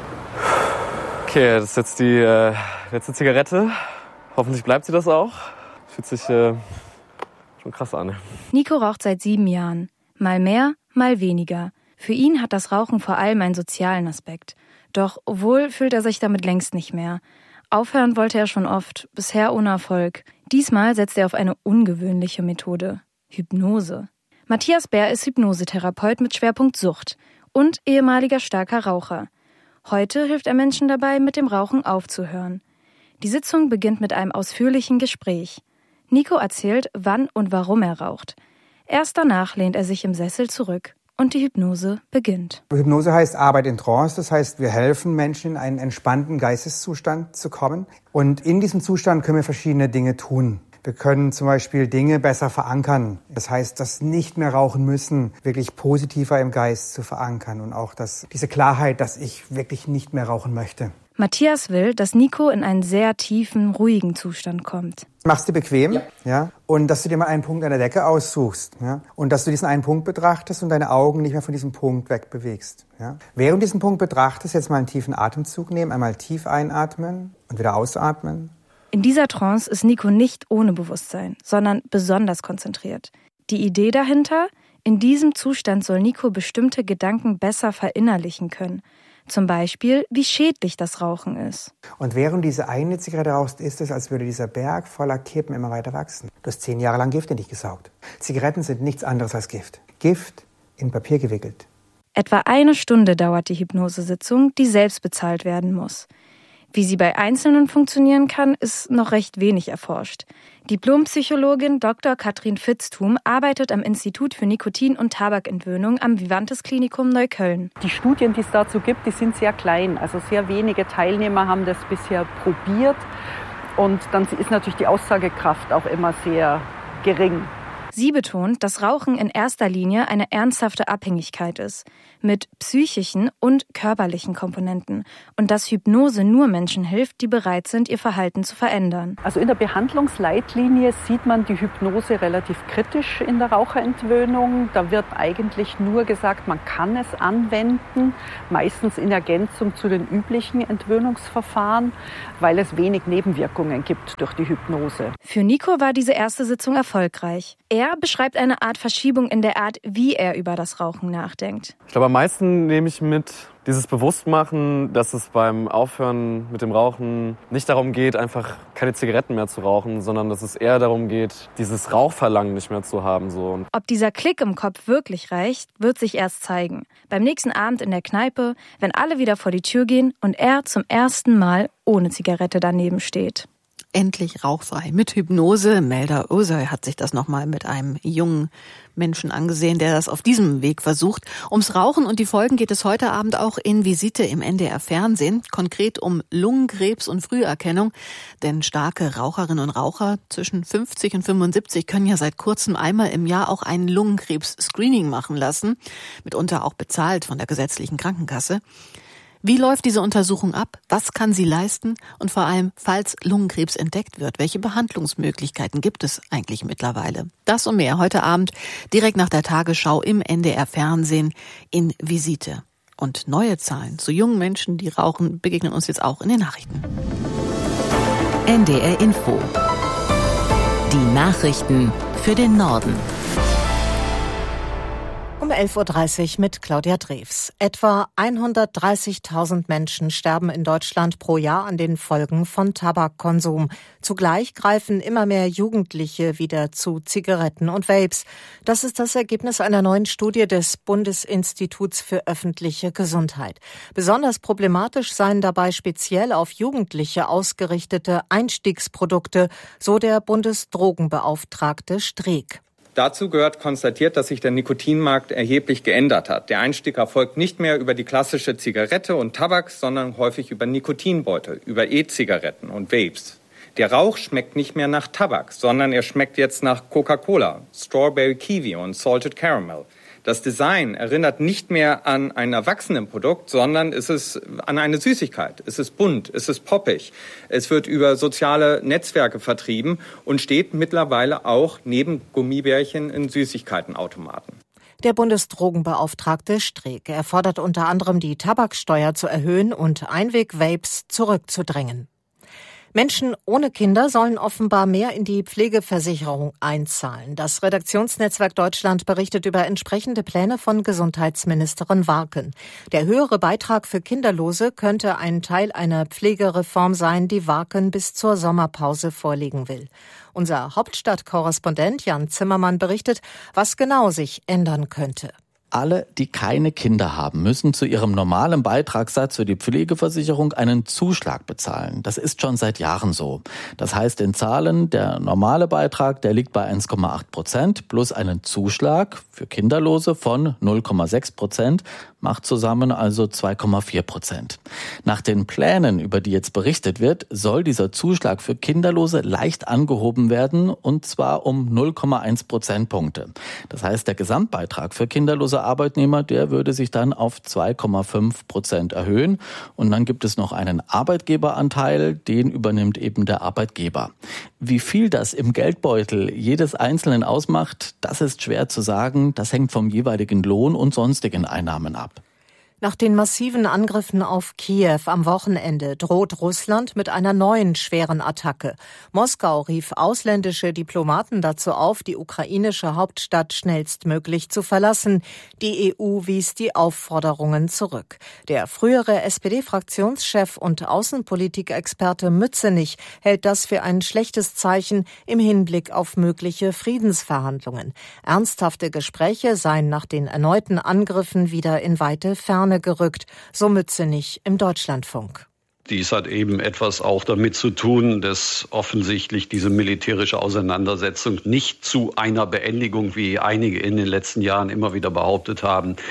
Okay, das ist jetzt die äh, letzte Zigarette. Hoffentlich bleibt sie das auch. Fühlt sich äh, schon krass an. Nico raucht seit sieben Jahren. Mal mehr, mal weniger. Für ihn hat das Rauchen vor allem einen sozialen Aspekt. Doch wohl fühlt er sich damit längst nicht mehr. Aufhören wollte er schon oft, bisher ohne Erfolg. Diesmal setzt er auf eine ungewöhnliche Methode: Hypnose. Matthias Bär ist Hypnosetherapeut mit Schwerpunkt Sucht und ehemaliger starker Raucher. Heute hilft er Menschen dabei, mit dem Rauchen aufzuhören. Die Sitzung beginnt mit einem ausführlichen Gespräch. Nico erzählt, wann und warum er raucht. Erst danach lehnt er sich im Sessel zurück. Und die Hypnose beginnt. Hypnose heißt Arbeit in Trance. Das heißt, wir helfen Menschen, in einen entspannten Geisteszustand zu kommen. Und in diesem Zustand können wir verschiedene Dinge tun. Wir können zum Beispiel Dinge besser verankern. Das heißt, das nicht mehr rauchen müssen, wirklich positiver im Geist zu verankern. Und auch das, diese Klarheit, dass ich wirklich nicht mehr rauchen möchte. Matthias will, dass Nico in einen sehr tiefen, ruhigen Zustand kommt. Machst du bequem, ja. ja, und dass du dir mal einen Punkt an der Decke aussuchst, ja, und dass du diesen einen Punkt betrachtest und deine Augen nicht mehr von diesem Punkt wegbewegst, ja. Während du diesen Punkt betrachtest, jetzt mal einen tiefen Atemzug nehmen, einmal tief einatmen und wieder ausatmen. In dieser Trance ist Nico nicht ohne Bewusstsein, sondern besonders konzentriert. Die Idee dahinter? In diesem Zustand soll Nico bestimmte Gedanken besser verinnerlichen können. Zum Beispiel, wie schädlich das Rauchen ist. Und während du diese eine Zigarette rauchst, ist es, als würde dieser Berg voller Kippen immer weiter wachsen. Du hast zehn Jahre lang Gift in dich gesaugt. Zigaretten sind nichts anderes als Gift. Gift in Papier gewickelt. Etwa eine Stunde dauert die Hypnosesitzung, die selbst bezahlt werden muss. Wie sie bei Einzelnen funktionieren kann, ist noch recht wenig erforscht. Diplompsychologin Doktor Katrin Vitzthum arbeitet am Institut für Nikotin- und Tabakentwöhnung am Vivantes Klinikum Neukölln. Die Studien, die es dazu gibt, die sind sehr klein. Also sehr wenige Teilnehmer haben das bisher probiert. Und dann ist natürlich die Aussagekraft auch immer sehr gering. Sie betont, dass Rauchen in erster Linie eine ernsthafte Abhängigkeit ist, mit psychischen und körperlichen Komponenten und dass Hypnose nur Menschen hilft, die bereit sind, ihr Verhalten zu verändern. Also in der Behandlungsleitlinie sieht man die Hypnose relativ kritisch in der Raucherentwöhnung. Da wird eigentlich nur gesagt, man kann es anwenden, meistens in Ergänzung zu den üblichen Entwöhnungsverfahren, weil es wenig Nebenwirkungen gibt durch die Hypnose. Für Nico war diese erste Sitzung erfolgreich. Er beschreibt eine Art Verschiebung in der Art, wie er über das Rauchen nachdenkt. Ich glaube, am meisten nehme ich mit dieses Bewusstmachen, dass es beim Aufhören mit dem Rauchen nicht darum geht, einfach keine Zigaretten mehr zu rauchen, sondern dass es eher darum geht, dieses Rauchverlangen nicht mehr zu haben. So. Ob dieser Klick im Kopf wirklich reicht, wird sich erst zeigen. Beim nächsten Abend in der Kneipe, wenn alle wieder vor die Tür gehen und er zum ersten Mal ohne Zigarette daneben steht. Endlich rauchfrei mit Hypnose. Melda Özay hat sich das nochmal mit einem jungen Menschen angesehen, der das auf diesem Weg versucht. Ums Rauchen und die Folgen geht es heute Abend auch in Visite im N D R Fernsehen. Konkret um Lungenkrebs und Früherkennung. Denn starke Raucherinnen und Raucher zwischen fünfzig und fünfundsiebzig können ja seit kurzem einmal im Jahr auch ein Lungenkrebs-Screening machen lassen. Mitunter auch bezahlt von der gesetzlichen Krankenkasse. Wie läuft diese Untersuchung ab? Was kann sie leisten? Und vor allem, falls Lungenkrebs entdeckt wird, welche Behandlungsmöglichkeiten gibt es eigentlich mittlerweile? Das und mehr heute Abend direkt nach der Tagesschau im N D R Fernsehen in Visite. Und neue Zahlen zu jungen Menschen, die rauchen, begegnen uns jetzt auch in den Nachrichten. N D R Info. Die Nachrichten für den Norden. Um elf Uhr dreißig mit Claudia Drews. Etwa hundertdreißigtausend Menschen sterben in Deutschland pro Jahr an den Folgen von Tabakkonsum. Zugleich greifen immer mehr Jugendliche wieder zu Zigaretten und Vapes. Das ist das Ergebnis einer neuen Studie des Bundesinstituts für öffentliche Gesundheit. Besonders problematisch seien dabei speziell auf Jugendliche ausgerichtete Einstiegsprodukte, so der Bundesdrogenbeauftragte Streeck. Dazu gehört konstatiert, dass sich der Nikotinmarkt erheblich geändert hat. Der Einstieg erfolgt nicht mehr über die klassische Zigarette und Tabak, sondern häufig über Nikotinbeutel, über E-Zigaretten und Vapes. Der Rauch schmeckt nicht mehr nach Tabak, sondern er schmeckt jetzt nach Coca-Cola, Strawberry Kiwi und Salted Caramel. Das Design erinnert nicht mehr an ein Erwachsenenprodukt, sondern es ist an eine Süßigkeit. Es ist bunt, es ist poppig. Es wird über soziale Netzwerke vertrieben und steht mittlerweile auch neben Gummibärchen in Süßigkeitenautomaten. Der Bundesdrogenbeauftragte Streeck. Er fordert unter anderem, die Tabaksteuer zu erhöhen und Einweg-Vapes zurückzudrängen. Menschen ohne Kinder sollen offenbar mehr in die Pflegeversicherung einzahlen. Das Redaktionsnetzwerk Deutschland berichtet über entsprechende Pläne von Gesundheitsministerin Warken. Der höhere Beitrag für Kinderlose könnte ein Teil einer Pflegereform sein, die Warken bis zur Sommerpause vorlegen will. Unser Hauptstadtkorrespondent Jan Zimmermann berichtet, was genau sich ändern könnte. Alle, die keine Kinder haben, müssen zu ihrem normalen Beitragssatz für die Pflegeversicherung einen Zuschlag bezahlen. Das ist schon seit Jahren so. Das heißt in Zahlen, der normale Beitrag, der liegt bei eins Komma acht Prozent plus einen Zuschlag für Kinderlose von null Komma sechs Prozent, macht zusammen also zwei Komma vier Prozent. Nach den Plänen, über die jetzt berichtet wird, soll dieser Zuschlag für Kinderlose leicht angehoben werden, und zwar um null Komma eins Prozentpunkte. Das heißt, der Gesamtbeitrag für kinderlose Arbeitnehmer, der würde sich dann auf zwei Komma fünf Prozent erhöhen. Und dann gibt es noch einen Arbeitgeberanteil, den übernimmt eben der Arbeitgeber. Wie viel das im Geldbeutel jedes Einzelnen ausmacht, das ist schwer zu sagen. Das hängt vom jeweiligen Lohn und sonstigen Einnahmen ab. Nach den massiven Angriffen auf Kiew am Wochenende droht Russland mit einer neuen schweren Attacke. Moskau rief ausländische Diplomaten dazu auf, die ukrainische Hauptstadt schnellstmöglich zu verlassen. Die E U wies die Aufforderungen zurück. Der frühere S P D-Fraktionschef und Außenpolitikexperte Mützenich hält das für ein schlechtes Zeichen im Hinblick auf mögliche Friedensverhandlungen. Ernsthafte Gespräche seien nach den erneuten Angriffen wieder in weite Ferne gerückt, so Mützenich im Deutschlandfunk. Dies hat eben etwas auch damit zu tun, dass offensichtlich diese militärische Auseinandersetzung nicht zu einer Beendigung, wie einige in den letzten Jahren immer wieder behauptet haben,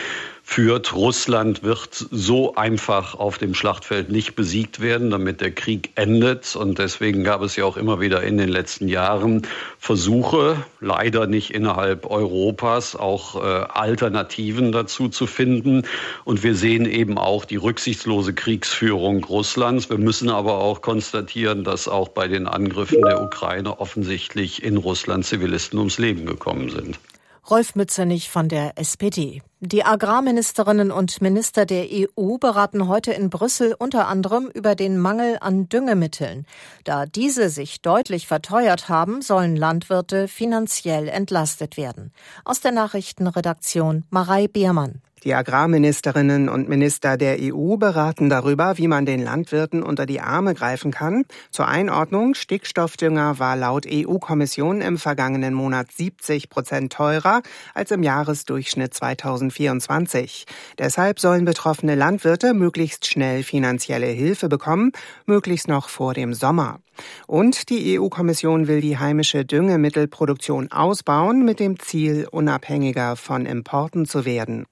führt. Russland wird so einfach auf dem Schlachtfeld nicht besiegt werden, damit der Krieg endet. Und deswegen gab es ja auch immer wieder in den letzten Jahren Versuche, leider nicht innerhalb Europas, auch äh, Alternativen dazu zu finden. Und wir sehen eben auch die rücksichtslose Kriegsführung Russlands. Wir müssen aber auch konstatieren, dass auch bei den Angriffen der Ukraine offensichtlich in Russland Zivilisten ums Leben gekommen sind. Rolf Mützenich von der S P D. Die Agrarministerinnen und Minister der E U beraten heute in Brüssel unter anderem über den Mangel an Düngemitteln. Da diese sich deutlich verteuert haben, sollen Landwirte finanziell entlastet werden. Aus der Nachrichtenredaktion Marei Biermann. Die Agrarministerinnen und Minister der E U beraten darüber, wie man den Landwirten unter die Arme greifen kann. Zur Einordnung: Stickstoffdünger war laut E U-Kommission im vergangenen Monat siebzig Prozent teurer als im Jahresdurchschnitt zweitausendvierundzwanzig. Deshalb sollen betroffene Landwirte möglichst schnell finanzielle Hilfe bekommen, möglichst noch vor dem Sommer. Und die E U-Kommission will die heimische Düngemittelproduktion ausbauen, mit dem Ziel, unabhängiger von Importen zu werden.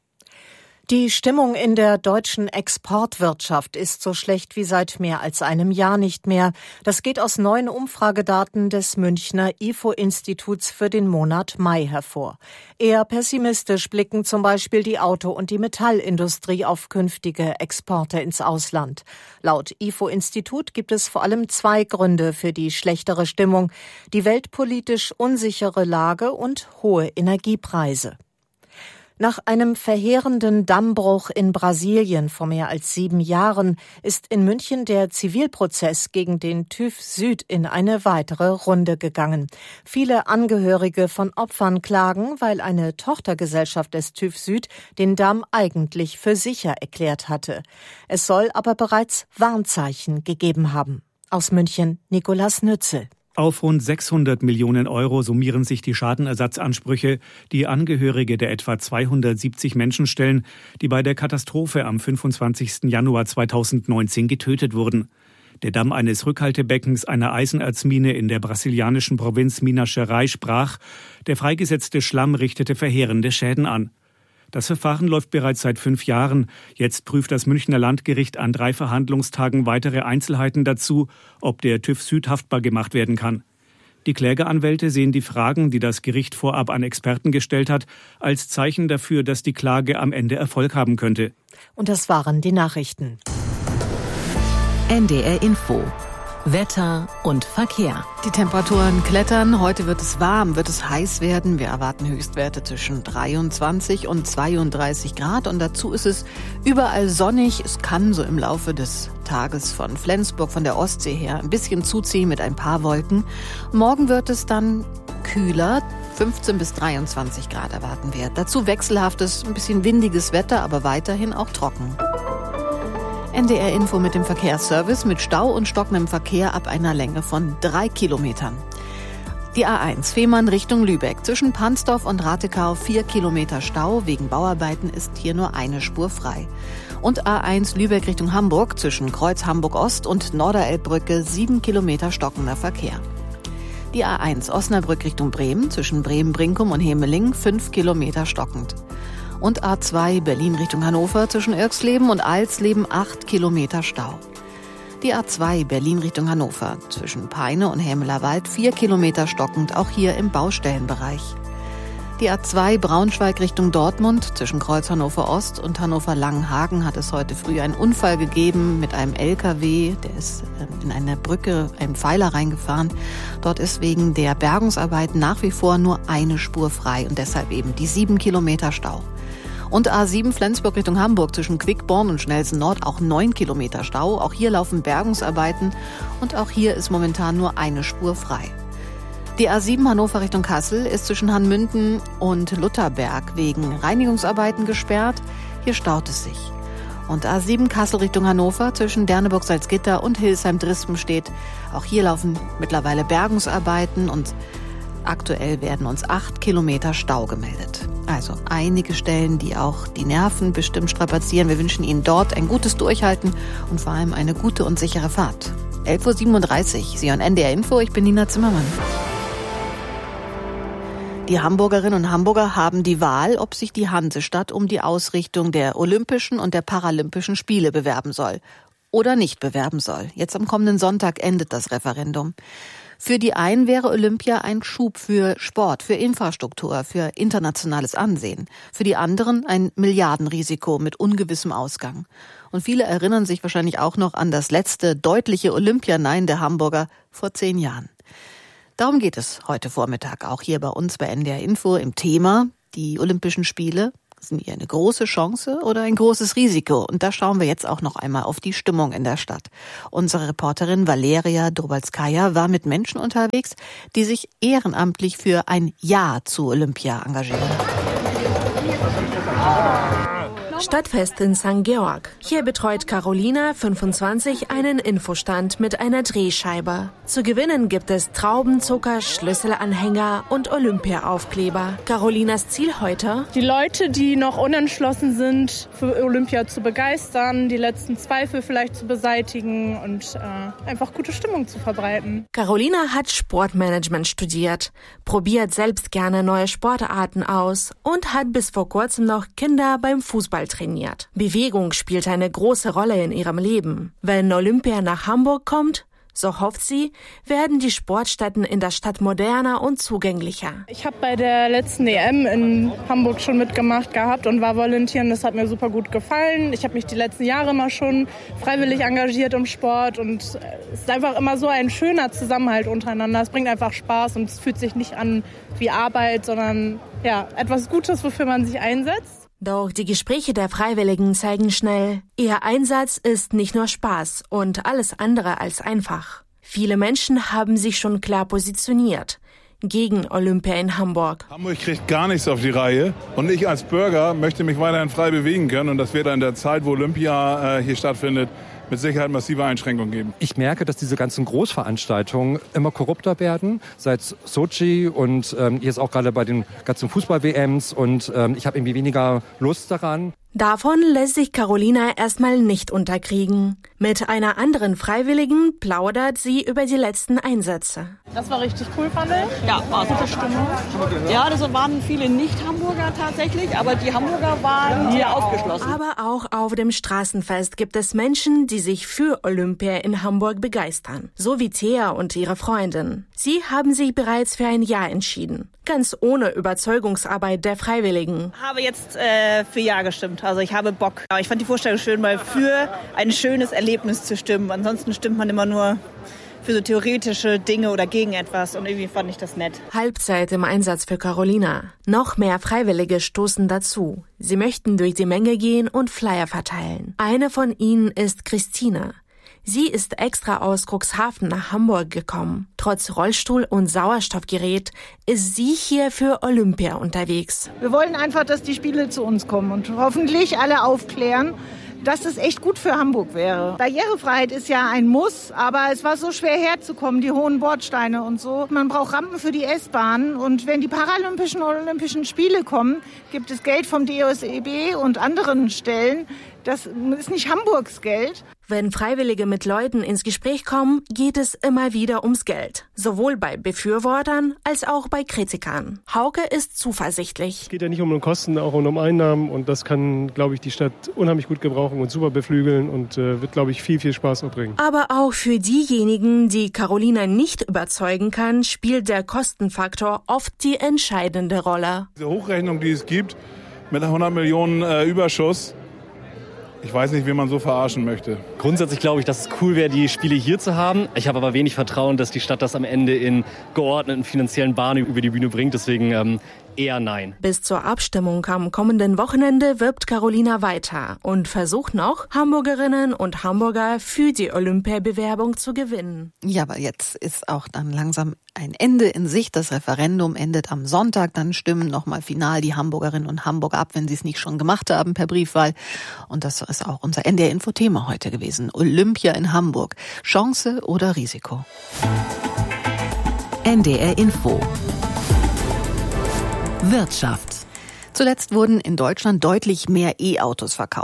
Die Stimmung in der deutschen Exportwirtschaft ist so schlecht wie seit mehr als einem Jahr nicht mehr. Das geht aus neuen Umfragedaten des Münchner I F O-Instituts für den Monat Mai hervor. Eher pessimistisch blicken zum Beispiel die Auto- und die Metallindustrie auf künftige Exporte ins Ausland. Laut I F O-Institut gibt es vor allem zwei Gründe für die schlechtere Stimmung: die weltpolitisch unsichere Lage und hohe Energiepreise. Nach einem verheerenden Dammbruch in Brasilien vor mehr als sieben Jahren ist in München der Zivilprozess gegen den TÜV Süd in eine weitere Runde gegangen. Viele Angehörige von Opfern klagen, weil eine Tochtergesellschaft des TÜV Süd den Damm eigentlich für sicher erklärt hatte. Es soll aber bereits Warnzeichen gegeben haben. Aus München Nicolas Nützel. Auf rund sechshundert Millionen Euro summieren sich die Schadenersatzansprüche, die Angehörige der etwa zweihundertsiebzig Menschen stellen, die bei der Katastrophe am fünfundzwanzigsten Januar zweitausendneunzehn getötet wurden. Der Damm eines Rückhaltebeckens einer Eisenerzmine in der brasilianischen Provinz Minas Gerais brach. Der freigesetzte Schlamm richtete verheerende Schäden an. Das Verfahren läuft bereits seit fünf Jahren. Jetzt prüft das Münchner Landgericht an drei Verhandlungstagen weitere Einzelheiten dazu, ob der TÜV Süd haftbar gemacht werden kann. Die Klägeranwälte sehen die Fragen, die das Gericht vorab an Experten gestellt hat, als Zeichen dafür, dass die Klage am Ende Erfolg haben könnte. Und das waren die Nachrichten. N D R Info. Wetter und Verkehr. Die Temperaturen klettern. Heute wird es warm, wird es heiß werden. Wir erwarten Höchstwerte zwischen dreiundzwanzig und zweiunddreißig Grad. Und dazu ist es überall sonnig. Es kann so im Laufe des Tages von Flensburg, von der Ostsee her, ein bisschen zuziehen mit ein paar Wolken. Morgen wird es dann kühler. fünfzehn bis dreiundzwanzig Grad erwarten wir. Dazu wechselhaftes, ein bisschen windiges Wetter, aber weiterhin auch trocken. N D R Info mit dem Verkehrsservice mit Stau und stockendem Verkehr ab einer Länge von drei Kilometern. Die A eins Fehmarn Richtung Lübeck. Zwischen Pansdorf und Ratekau vier Kilometer Stau. Wegen Bauarbeiten ist hier nur eine Spur frei. Und A eins Lübeck Richtung Hamburg. Zwischen Kreuz Hamburg Ost und Norderelbbrücke sieben Kilometer stockender Verkehr. Die A eins Osnabrück Richtung Bremen. Zwischen Bremen-Brinkum und Hemeling fünf Kilometer stockend. Und A zwei Berlin Richtung Hannover zwischen Irxleben und Alsleben acht Kilometer Stau. Die A zwei Berlin Richtung Hannover zwischen Peine und Hämelerwald vier Kilometer stockend, auch hier im Baustellenbereich. Die A zwei Braunschweig Richtung Dortmund zwischen Kreuz Hannover Ost und Hannover Langenhagen hat es heute früh einen Unfall gegeben mit einem L K W, der ist in eine Brücke, einen Pfeiler reingefahren. Dort ist wegen der Bergungsarbeiten nach wie vor nur eine Spur frei und deshalb eben die sieben Kilometer Stau. Und A sieben Flensburg Richtung Hamburg zwischen Quickborn und Schnelsen Nord auch neun Kilometer Stau. Auch hier laufen Bergungsarbeiten und auch hier ist momentan nur eine Spur frei. Die A sieben Hannover Richtung Kassel ist zwischen Hanmünden und Lutherberg wegen Reinigungsarbeiten gesperrt. Hier staut es sich. Und A sieben Kassel Richtung Hannover zwischen Derneburg-Salzgitter und Hildesheim-Drispen-Stedt. Auch hier laufen mittlerweile Bergungsarbeiten und aktuell werden uns acht Kilometer Stau gemeldet. Also einige Stellen, die auch die Nerven bestimmt strapazieren. Wir wünschen Ihnen dort ein gutes Durchhalten und vor allem eine gute und sichere Fahrt. elf Uhr siebenunddreißig, Sie hören N D R Info, ich bin Nina Zimmermann. Die Hamburgerinnen und Hamburger haben die Wahl, ob sich die Hansestadt um die Ausrichtung der Olympischen und der Paralympischen Spiele bewerben soll oder nicht bewerben soll. Jetzt am kommenden Sonntag endet das Referendum. Für die einen wäre Olympia ein Schub für Sport, für Infrastruktur, für internationales Ansehen. Für die anderen ein Milliardenrisiko mit ungewissem Ausgang. Und viele erinnern sich wahrscheinlich auch noch an das letzte deutliche Olympia-Nein der Hamburger vor zehn Jahren. Darum geht es heute Vormittag auch hier bei uns bei N D R Info im Thema die Olympischen Spiele. Sind die eine große Chance oder ein großes Risiko? Und da schauen wir jetzt auch noch einmal auf die Stimmung in der Stadt. Unsere Reporterin Valeria Drobalskaja war mit Menschen unterwegs, die sich ehrenamtlich für ein Ja zu Olympia engagieren. Stadtfest in Sankt Georg. Hier betreut Carolina, fünfundzwanzig, einen Infostand mit einer Drehscheibe. Zu gewinnen gibt es Traubenzucker, Schlüsselanhänger und Olympia-Aufkleber. Carolinas Ziel heute? Die Leute, die noch unentschlossen sind, für Olympia zu begeistern, die letzten Zweifel vielleicht zu beseitigen und äh, einfach gute Stimmung zu verbreiten. Carolina hat Sportmanagement studiert, probiert selbst gerne neue Sportarten aus und hat bis vor kurzem noch Kinder beim Fußball trainiert. Bewegung spielt eine große Rolle in ihrem Leben. Wenn Olympia nach Hamburg kommt, so hofft sie, werden die Sportstätten in der Stadt moderner und zugänglicher. Ich habe bei der letzten E M in Hamburg schon mitgemacht gehabt und war Volontieren. Das hat mir super gut gefallen. Ich habe mich die letzten Jahre immer schon freiwillig engagiert im Sport und es ist einfach immer so ein schöner Zusammenhalt untereinander. Es bringt einfach Spaß und es fühlt sich nicht an wie Arbeit, sondern ja, etwas Gutes, wofür man sich einsetzt. Doch die Gespräche der Freiwilligen zeigen schnell, ihr Einsatz ist nicht nur Spaß und alles andere als einfach. Viele Menschen haben sich schon klar positioniert gegen Olympia in Hamburg. Hamburg kriegt gar nichts auf die Reihe und ich als Bürger möchte mich weiterhin frei bewegen können und das wird in der Zeit, wo Olympia äh, hier stattfindet, mit Sicherheit massive Einschränkungen geben. Ich merke, dass diese ganzen Großveranstaltungen immer korrupter werden, seit Sochi und ähm, jetzt auch gerade bei den ganzen Fußball-W Ms und ähm, ich habe irgendwie weniger Lust daran. Davon lässt sich Carolina erstmal nicht unterkriegen. Mit einer anderen Freiwilligen plaudert sie über die letzten Einsätze. Das war richtig cool, fand ich. Ja, war gute Stimmung. Ja, das waren viele Nicht-Hamburger tatsächlich, aber die Hamburger waren hier aufgeschlossen. Aber auch auf dem Straßenfest gibt es Menschen, die sich für Olympia in Hamburg begeistern. So wie Thea und ihre Freundin. Sie haben sich bereits für ein Ja entschieden. Ganz ohne Überzeugungsarbeit der Freiwilligen. Ich habe jetzt äh, für Ja gestimmt. Also ich habe Bock. Ich fand die Vorstellung schön, weil für ein schönes Erlebnis zu stimmen. Ansonsten stimmt man immer nur für so theoretische Dinge oder gegen etwas. Und irgendwie fand ich das nett. Halbzeit im Einsatz für Carolina. Noch mehr Freiwillige stoßen dazu. Sie möchten durch die Menge gehen und Flyer verteilen. Eine von ihnen ist Christina. Sie ist extra aus Cuxhaven nach Hamburg gekommen. Trotz Rollstuhl und Sauerstoffgerät ist sie hier für Olympia unterwegs. Wir wollen einfach, dass die Spiele zu uns kommen und hoffentlich alle aufklären, dass es echt gut für Hamburg wäre. Barrierefreiheit ist ja ein Muss, aber es war so schwer herzukommen, die hohen Bordsteine und so. Man braucht Rampen für die S-Bahn und wenn die Paralympischen und Olympischen Spiele kommen, gibt es Geld vom D O S E B und anderen Stellen. Das ist nicht Hamburgs Geld. Wenn Freiwillige mit Leuten ins Gespräch kommen, geht es immer wieder ums Geld. Sowohl bei Befürwortern als auch bei Kritikern. Hauke ist zuversichtlich. Es geht ja nicht um Kosten, auch um Einnahmen. Und das kann, glaube ich, die Stadt unheimlich gut gebrauchen und super beflügeln und äh, wird, glaube ich, viel, viel Spaß auch bringen. Aber auch für diejenigen, die Carolina nicht überzeugen kann, spielt der Kostenfaktor oft die entscheidende Rolle. Diese Hochrechnung, die es gibt, mit hundert Millionen äh, Überschuss, ich weiß nicht, wie man so verarschen möchte. Grundsätzlich glaube ich, dass es cool wäre, die Spiele hier zu haben. Ich habe aber wenig Vertrauen, dass die Stadt das am Ende in geordneten finanziellen Bahnen über die Bühne bringt. Deswegen ähm, eher nein. Bis zur Abstimmung am kommenden Wochenende wirbt Carolina weiter und versucht noch, Hamburgerinnen und Hamburger für die Olympiabewerbung zu gewinnen. Ja, aber jetzt ist auch dann langsam ein Ende in Sicht. Das Referendum endet am Sonntag. Dann stimmen nochmal final die Hamburgerinnen und Hamburger ab, wenn sie es nicht schon gemacht haben per Briefwahl. Und das ist auch unser N D R-Info-Thema heute gewesen. Olympia in Hamburg. Chance oder Risiko? N D R Info. Wirtschaft. Zuletzt wurden in Deutschland deutlich mehr E-Autos verkauft.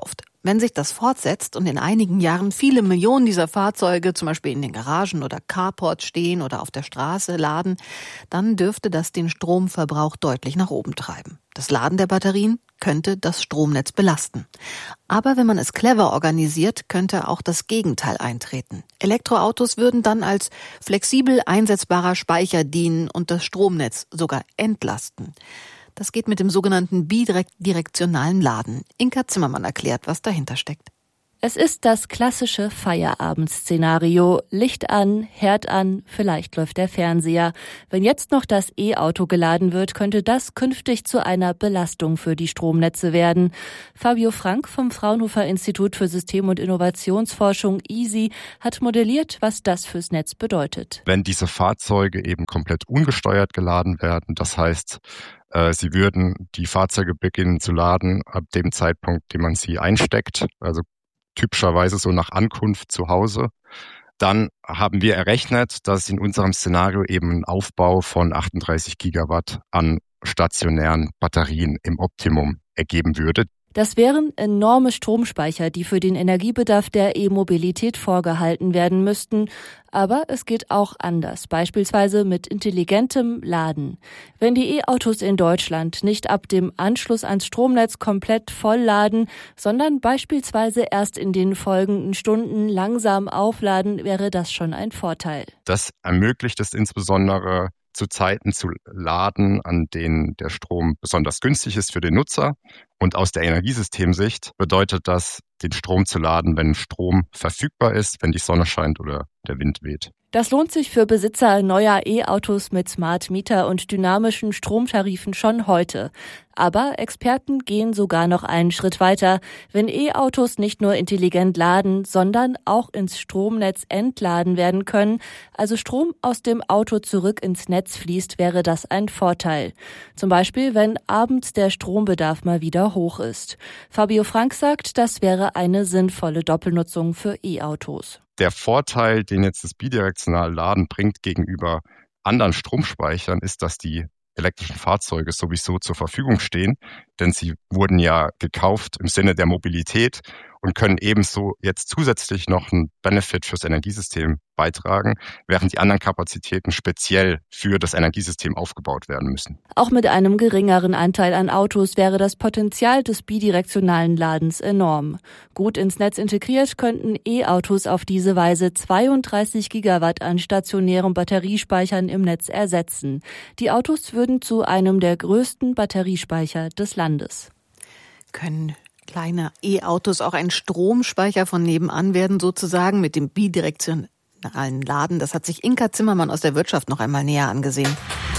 Wenn sich das fortsetzt und in einigen Jahren viele Millionen dieser Fahrzeuge zum Beispiel in den Garagen oder Carports stehen oder auf der Straße laden, dann dürfte das den Stromverbrauch deutlich nach oben treiben. Das Laden der Batterien könnte das Stromnetz belasten. Aber wenn man es clever organisiert, könnte auch das Gegenteil eintreten. Elektroautos würden dann als flexibel einsetzbarer Speicher dienen und das Stromnetz sogar entlasten. Das geht mit dem sogenannten bidirektionalen Laden. Inka Zimmermann erklärt, was dahinter steckt. Es ist das klassische Feierabend-Szenario. Licht an, Herd an, vielleicht läuft der Fernseher. Wenn jetzt noch das E-Auto geladen wird, könnte das künftig zu einer Belastung für die Stromnetze werden. Fabio Frank vom Fraunhofer Institut für System- und Innovationsforschung I S I hat modelliert, was das fürs Netz bedeutet. Wenn diese Fahrzeuge eben komplett ungesteuert geladen werden, das heißt, sie würden die Fahrzeuge beginnen zu laden ab dem Zeitpunkt, den man sie einsteckt, also typischerweise so nach Ankunft zu Hause. Dann haben wir errechnet, dass es in unserem Szenario eben einen Aufbau von achtunddreißig Gigawatt an stationären Batterien im Optimum ergeben würde. Das wären enorme Stromspeicher, die für den Energiebedarf der E-Mobilität vorgehalten werden müssten. Aber es geht auch anders, beispielsweise mit intelligentem Laden. Wenn die E-Autos in Deutschland nicht ab dem Anschluss ans Stromnetz komplett voll laden, sondern beispielsweise erst in den folgenden Stunden langsam aufladen, wäre das schon ein Vorteil. Das ermöglicht es insbesondere, zu Zeiten zu laden, an denen der Strom besonders günstig ist für den Nutzer. Und aus der Energiesystemsicht bedeutet das, den Strom zu laden, wenn Strom verfügbar ist, wenn die Sonne scheint oder der Wind weht. Das lohnt sich für Besitzer neuer E-Autos mit Smart Meter und dynamischen Stromtarifen schon heute. Aber Experten gehen sogar noch einen Schritt weiter. Wenn E-Autos nicht nur intelligent laden, sondern auch ins Stromnetz entladen werden können, also Strom aus dem Auto zurück ins Netz fließt, wäre das ein Vorteil. Zum Beispiel, wenn abends der Strombedarf mal wieder hoch ist. Fabio Frank sagt, das wäre eine sinnvolle Doppelnutzung für E-Autos. Der Vorteil, den jetzt das bidirektionale Laden bringt gegenüber anderen Stromspeichern, ist, dass die elektrischen Fahrzeuge sowieso zur Verfügung stehen, denn sie wurden ja gekauft im Sinne der Mobilität und können ebenso jetzt zusätzlich noch einen Benefit fürs Energiesystem beitragen, während die anderen Kapazitäten speziell für das Energiesystem aufgebaut werden müssen. Auch mit einem geringeren Anteil an Autos wäre das Potenzial des bidirektionalen Ladens enorm. Gut ins Netz integriert könnten E-Autos auf diese Weise zweiunddreißig Gigawatt an stationären Batteriespeichern im Netz ersetzen. Die Autos würden zu einem der größten Batteriespeicher des Landes. Können kleine E-Autos auch ein Stromspeicher von nebenan werden, sozusagen mit dem bidirektionalen Laden? Das hat sich Inka Zimmermann aus der Wirtschaft noch einmal näher angesehen.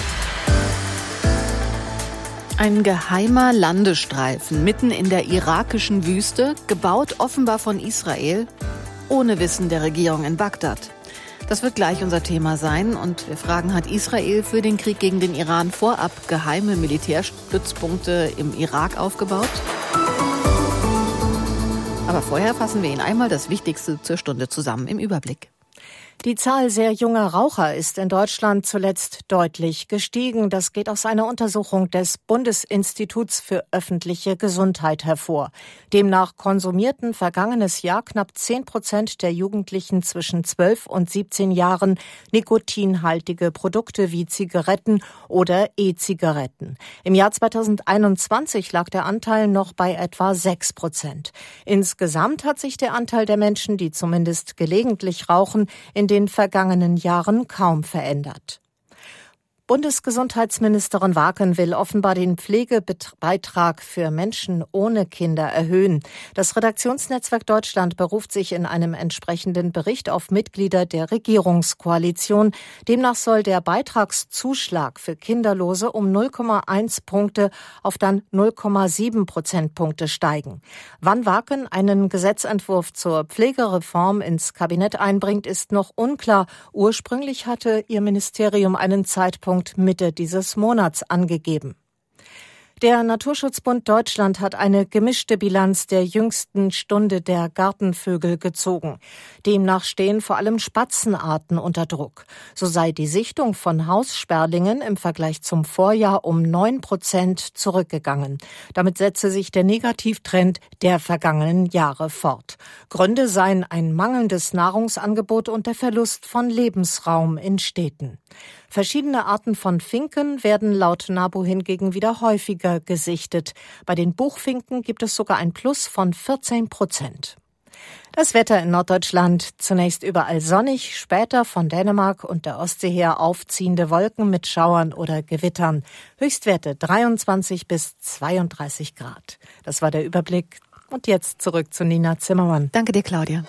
Ein geheimer Landestreifen mitten in der irakischen Wüste, gebaut offenbar von Israel, ohne Wissen der Regierung in Bagdad. Das wird gleich unser Thema sein und wir fragen, hat Israel für den Krieg gegen den Iran vorab geheime Militärstützpunkte im Irak aufgebaut? Aber vorher fassen wir Ihnen einmal das Wichtigste zur Stunde zusammen im Überblick. Die Zahl sehr junger Raucher ist in Deutschland zuletzt deutlich gestiegen. Das geht aus einer Untersuchung des Bundesinstituts für öffentliche Gesundheit hervor. Demnach konsumierten vergangenes Jahr knapp zehn Prozent der Jugendlichen zwischen zwölf und siebzehn Jahren nikotinhaltige Produkte wie Zigaretten oder E-Zigaretten. Im Jahr zweitausendeinundzwanzig lag der Anteil noch bei etwa sechs Prozent. Insgesamt hat sich der Anteil der Menschen, die zumindest gelegentlich rauchen, in den vergangenen Jahren kaum verändert. Bundesgesundheitsministerin Waken will offenbar den Pflegebeitrag für Menschen ohne Kinder erhöhen. Das Redaktionsnetzwerk Deutschland beruft sich in einem entsprechenden Bericht auf Mitglieder der Regierungskoalition. Demnach soll der Beitragszuschlag für Kinderlose um null Komma eins Punkte auf dann null Komma sieben Prozentpunkte steigen. Wann Waken einen Gesetzentwurf zur Pflegereform ins Kabinett einbringt, ist noch unklar. Ursprünglich hatte ihr Ministerium einen Zeitpunkt Mitte dieses Monats angegeben. Der Naturschutzbund Deutschland hat eine gemischte Bilanz der jüngsten Stunde der Gartenvögel gezogen. Demnach stehen vor allem Spatzenarten unter Druck. So sei die Sichtung von Haussperlingen im Vergleich zum Vorjahr um neun Prozent zurückgegangen. Damit setze sich der Negativtrend der vergangenen Jahre fort. Gründe seien ein mangelndes Nahrungsangebot und der Verlust von Lebensraum in Städten. Verschiedene Arten von Finken werden laut NABU hingegen wieder häufiger gesichtet. Bei den Buchfinken gibt es sogar ein Plus von vierzehn Prozent. Das Wetter in Norddeutschland: zunächst überall sonnig, später von Dänemark und der Ostsee her aufziehende Wolken mit Schauern oder Gewittern. Höchstwerte dreiundzwanzig bis zweiunddreißig Grad. Das war der Überblick. Und jetzt zurück zu Nina Zimmermann. Danke dir, Claudia.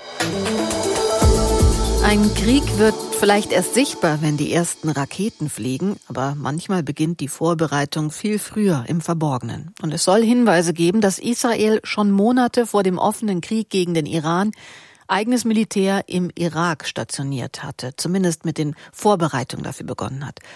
Ein Krieg wird vielleicht erst sichtbar, wenn die ersten Raketen fliegen, aber manchmal beginnt die Vorbereitung viel früher im Verborgenen. Und es soll Hinweise geben, dass Israel schon Monate vor dem offenen Krieg gegen den Iran eigenes Militär im Irak stationiert hatte, zumindest mit den Vorbereitungen dafür begonnen hat.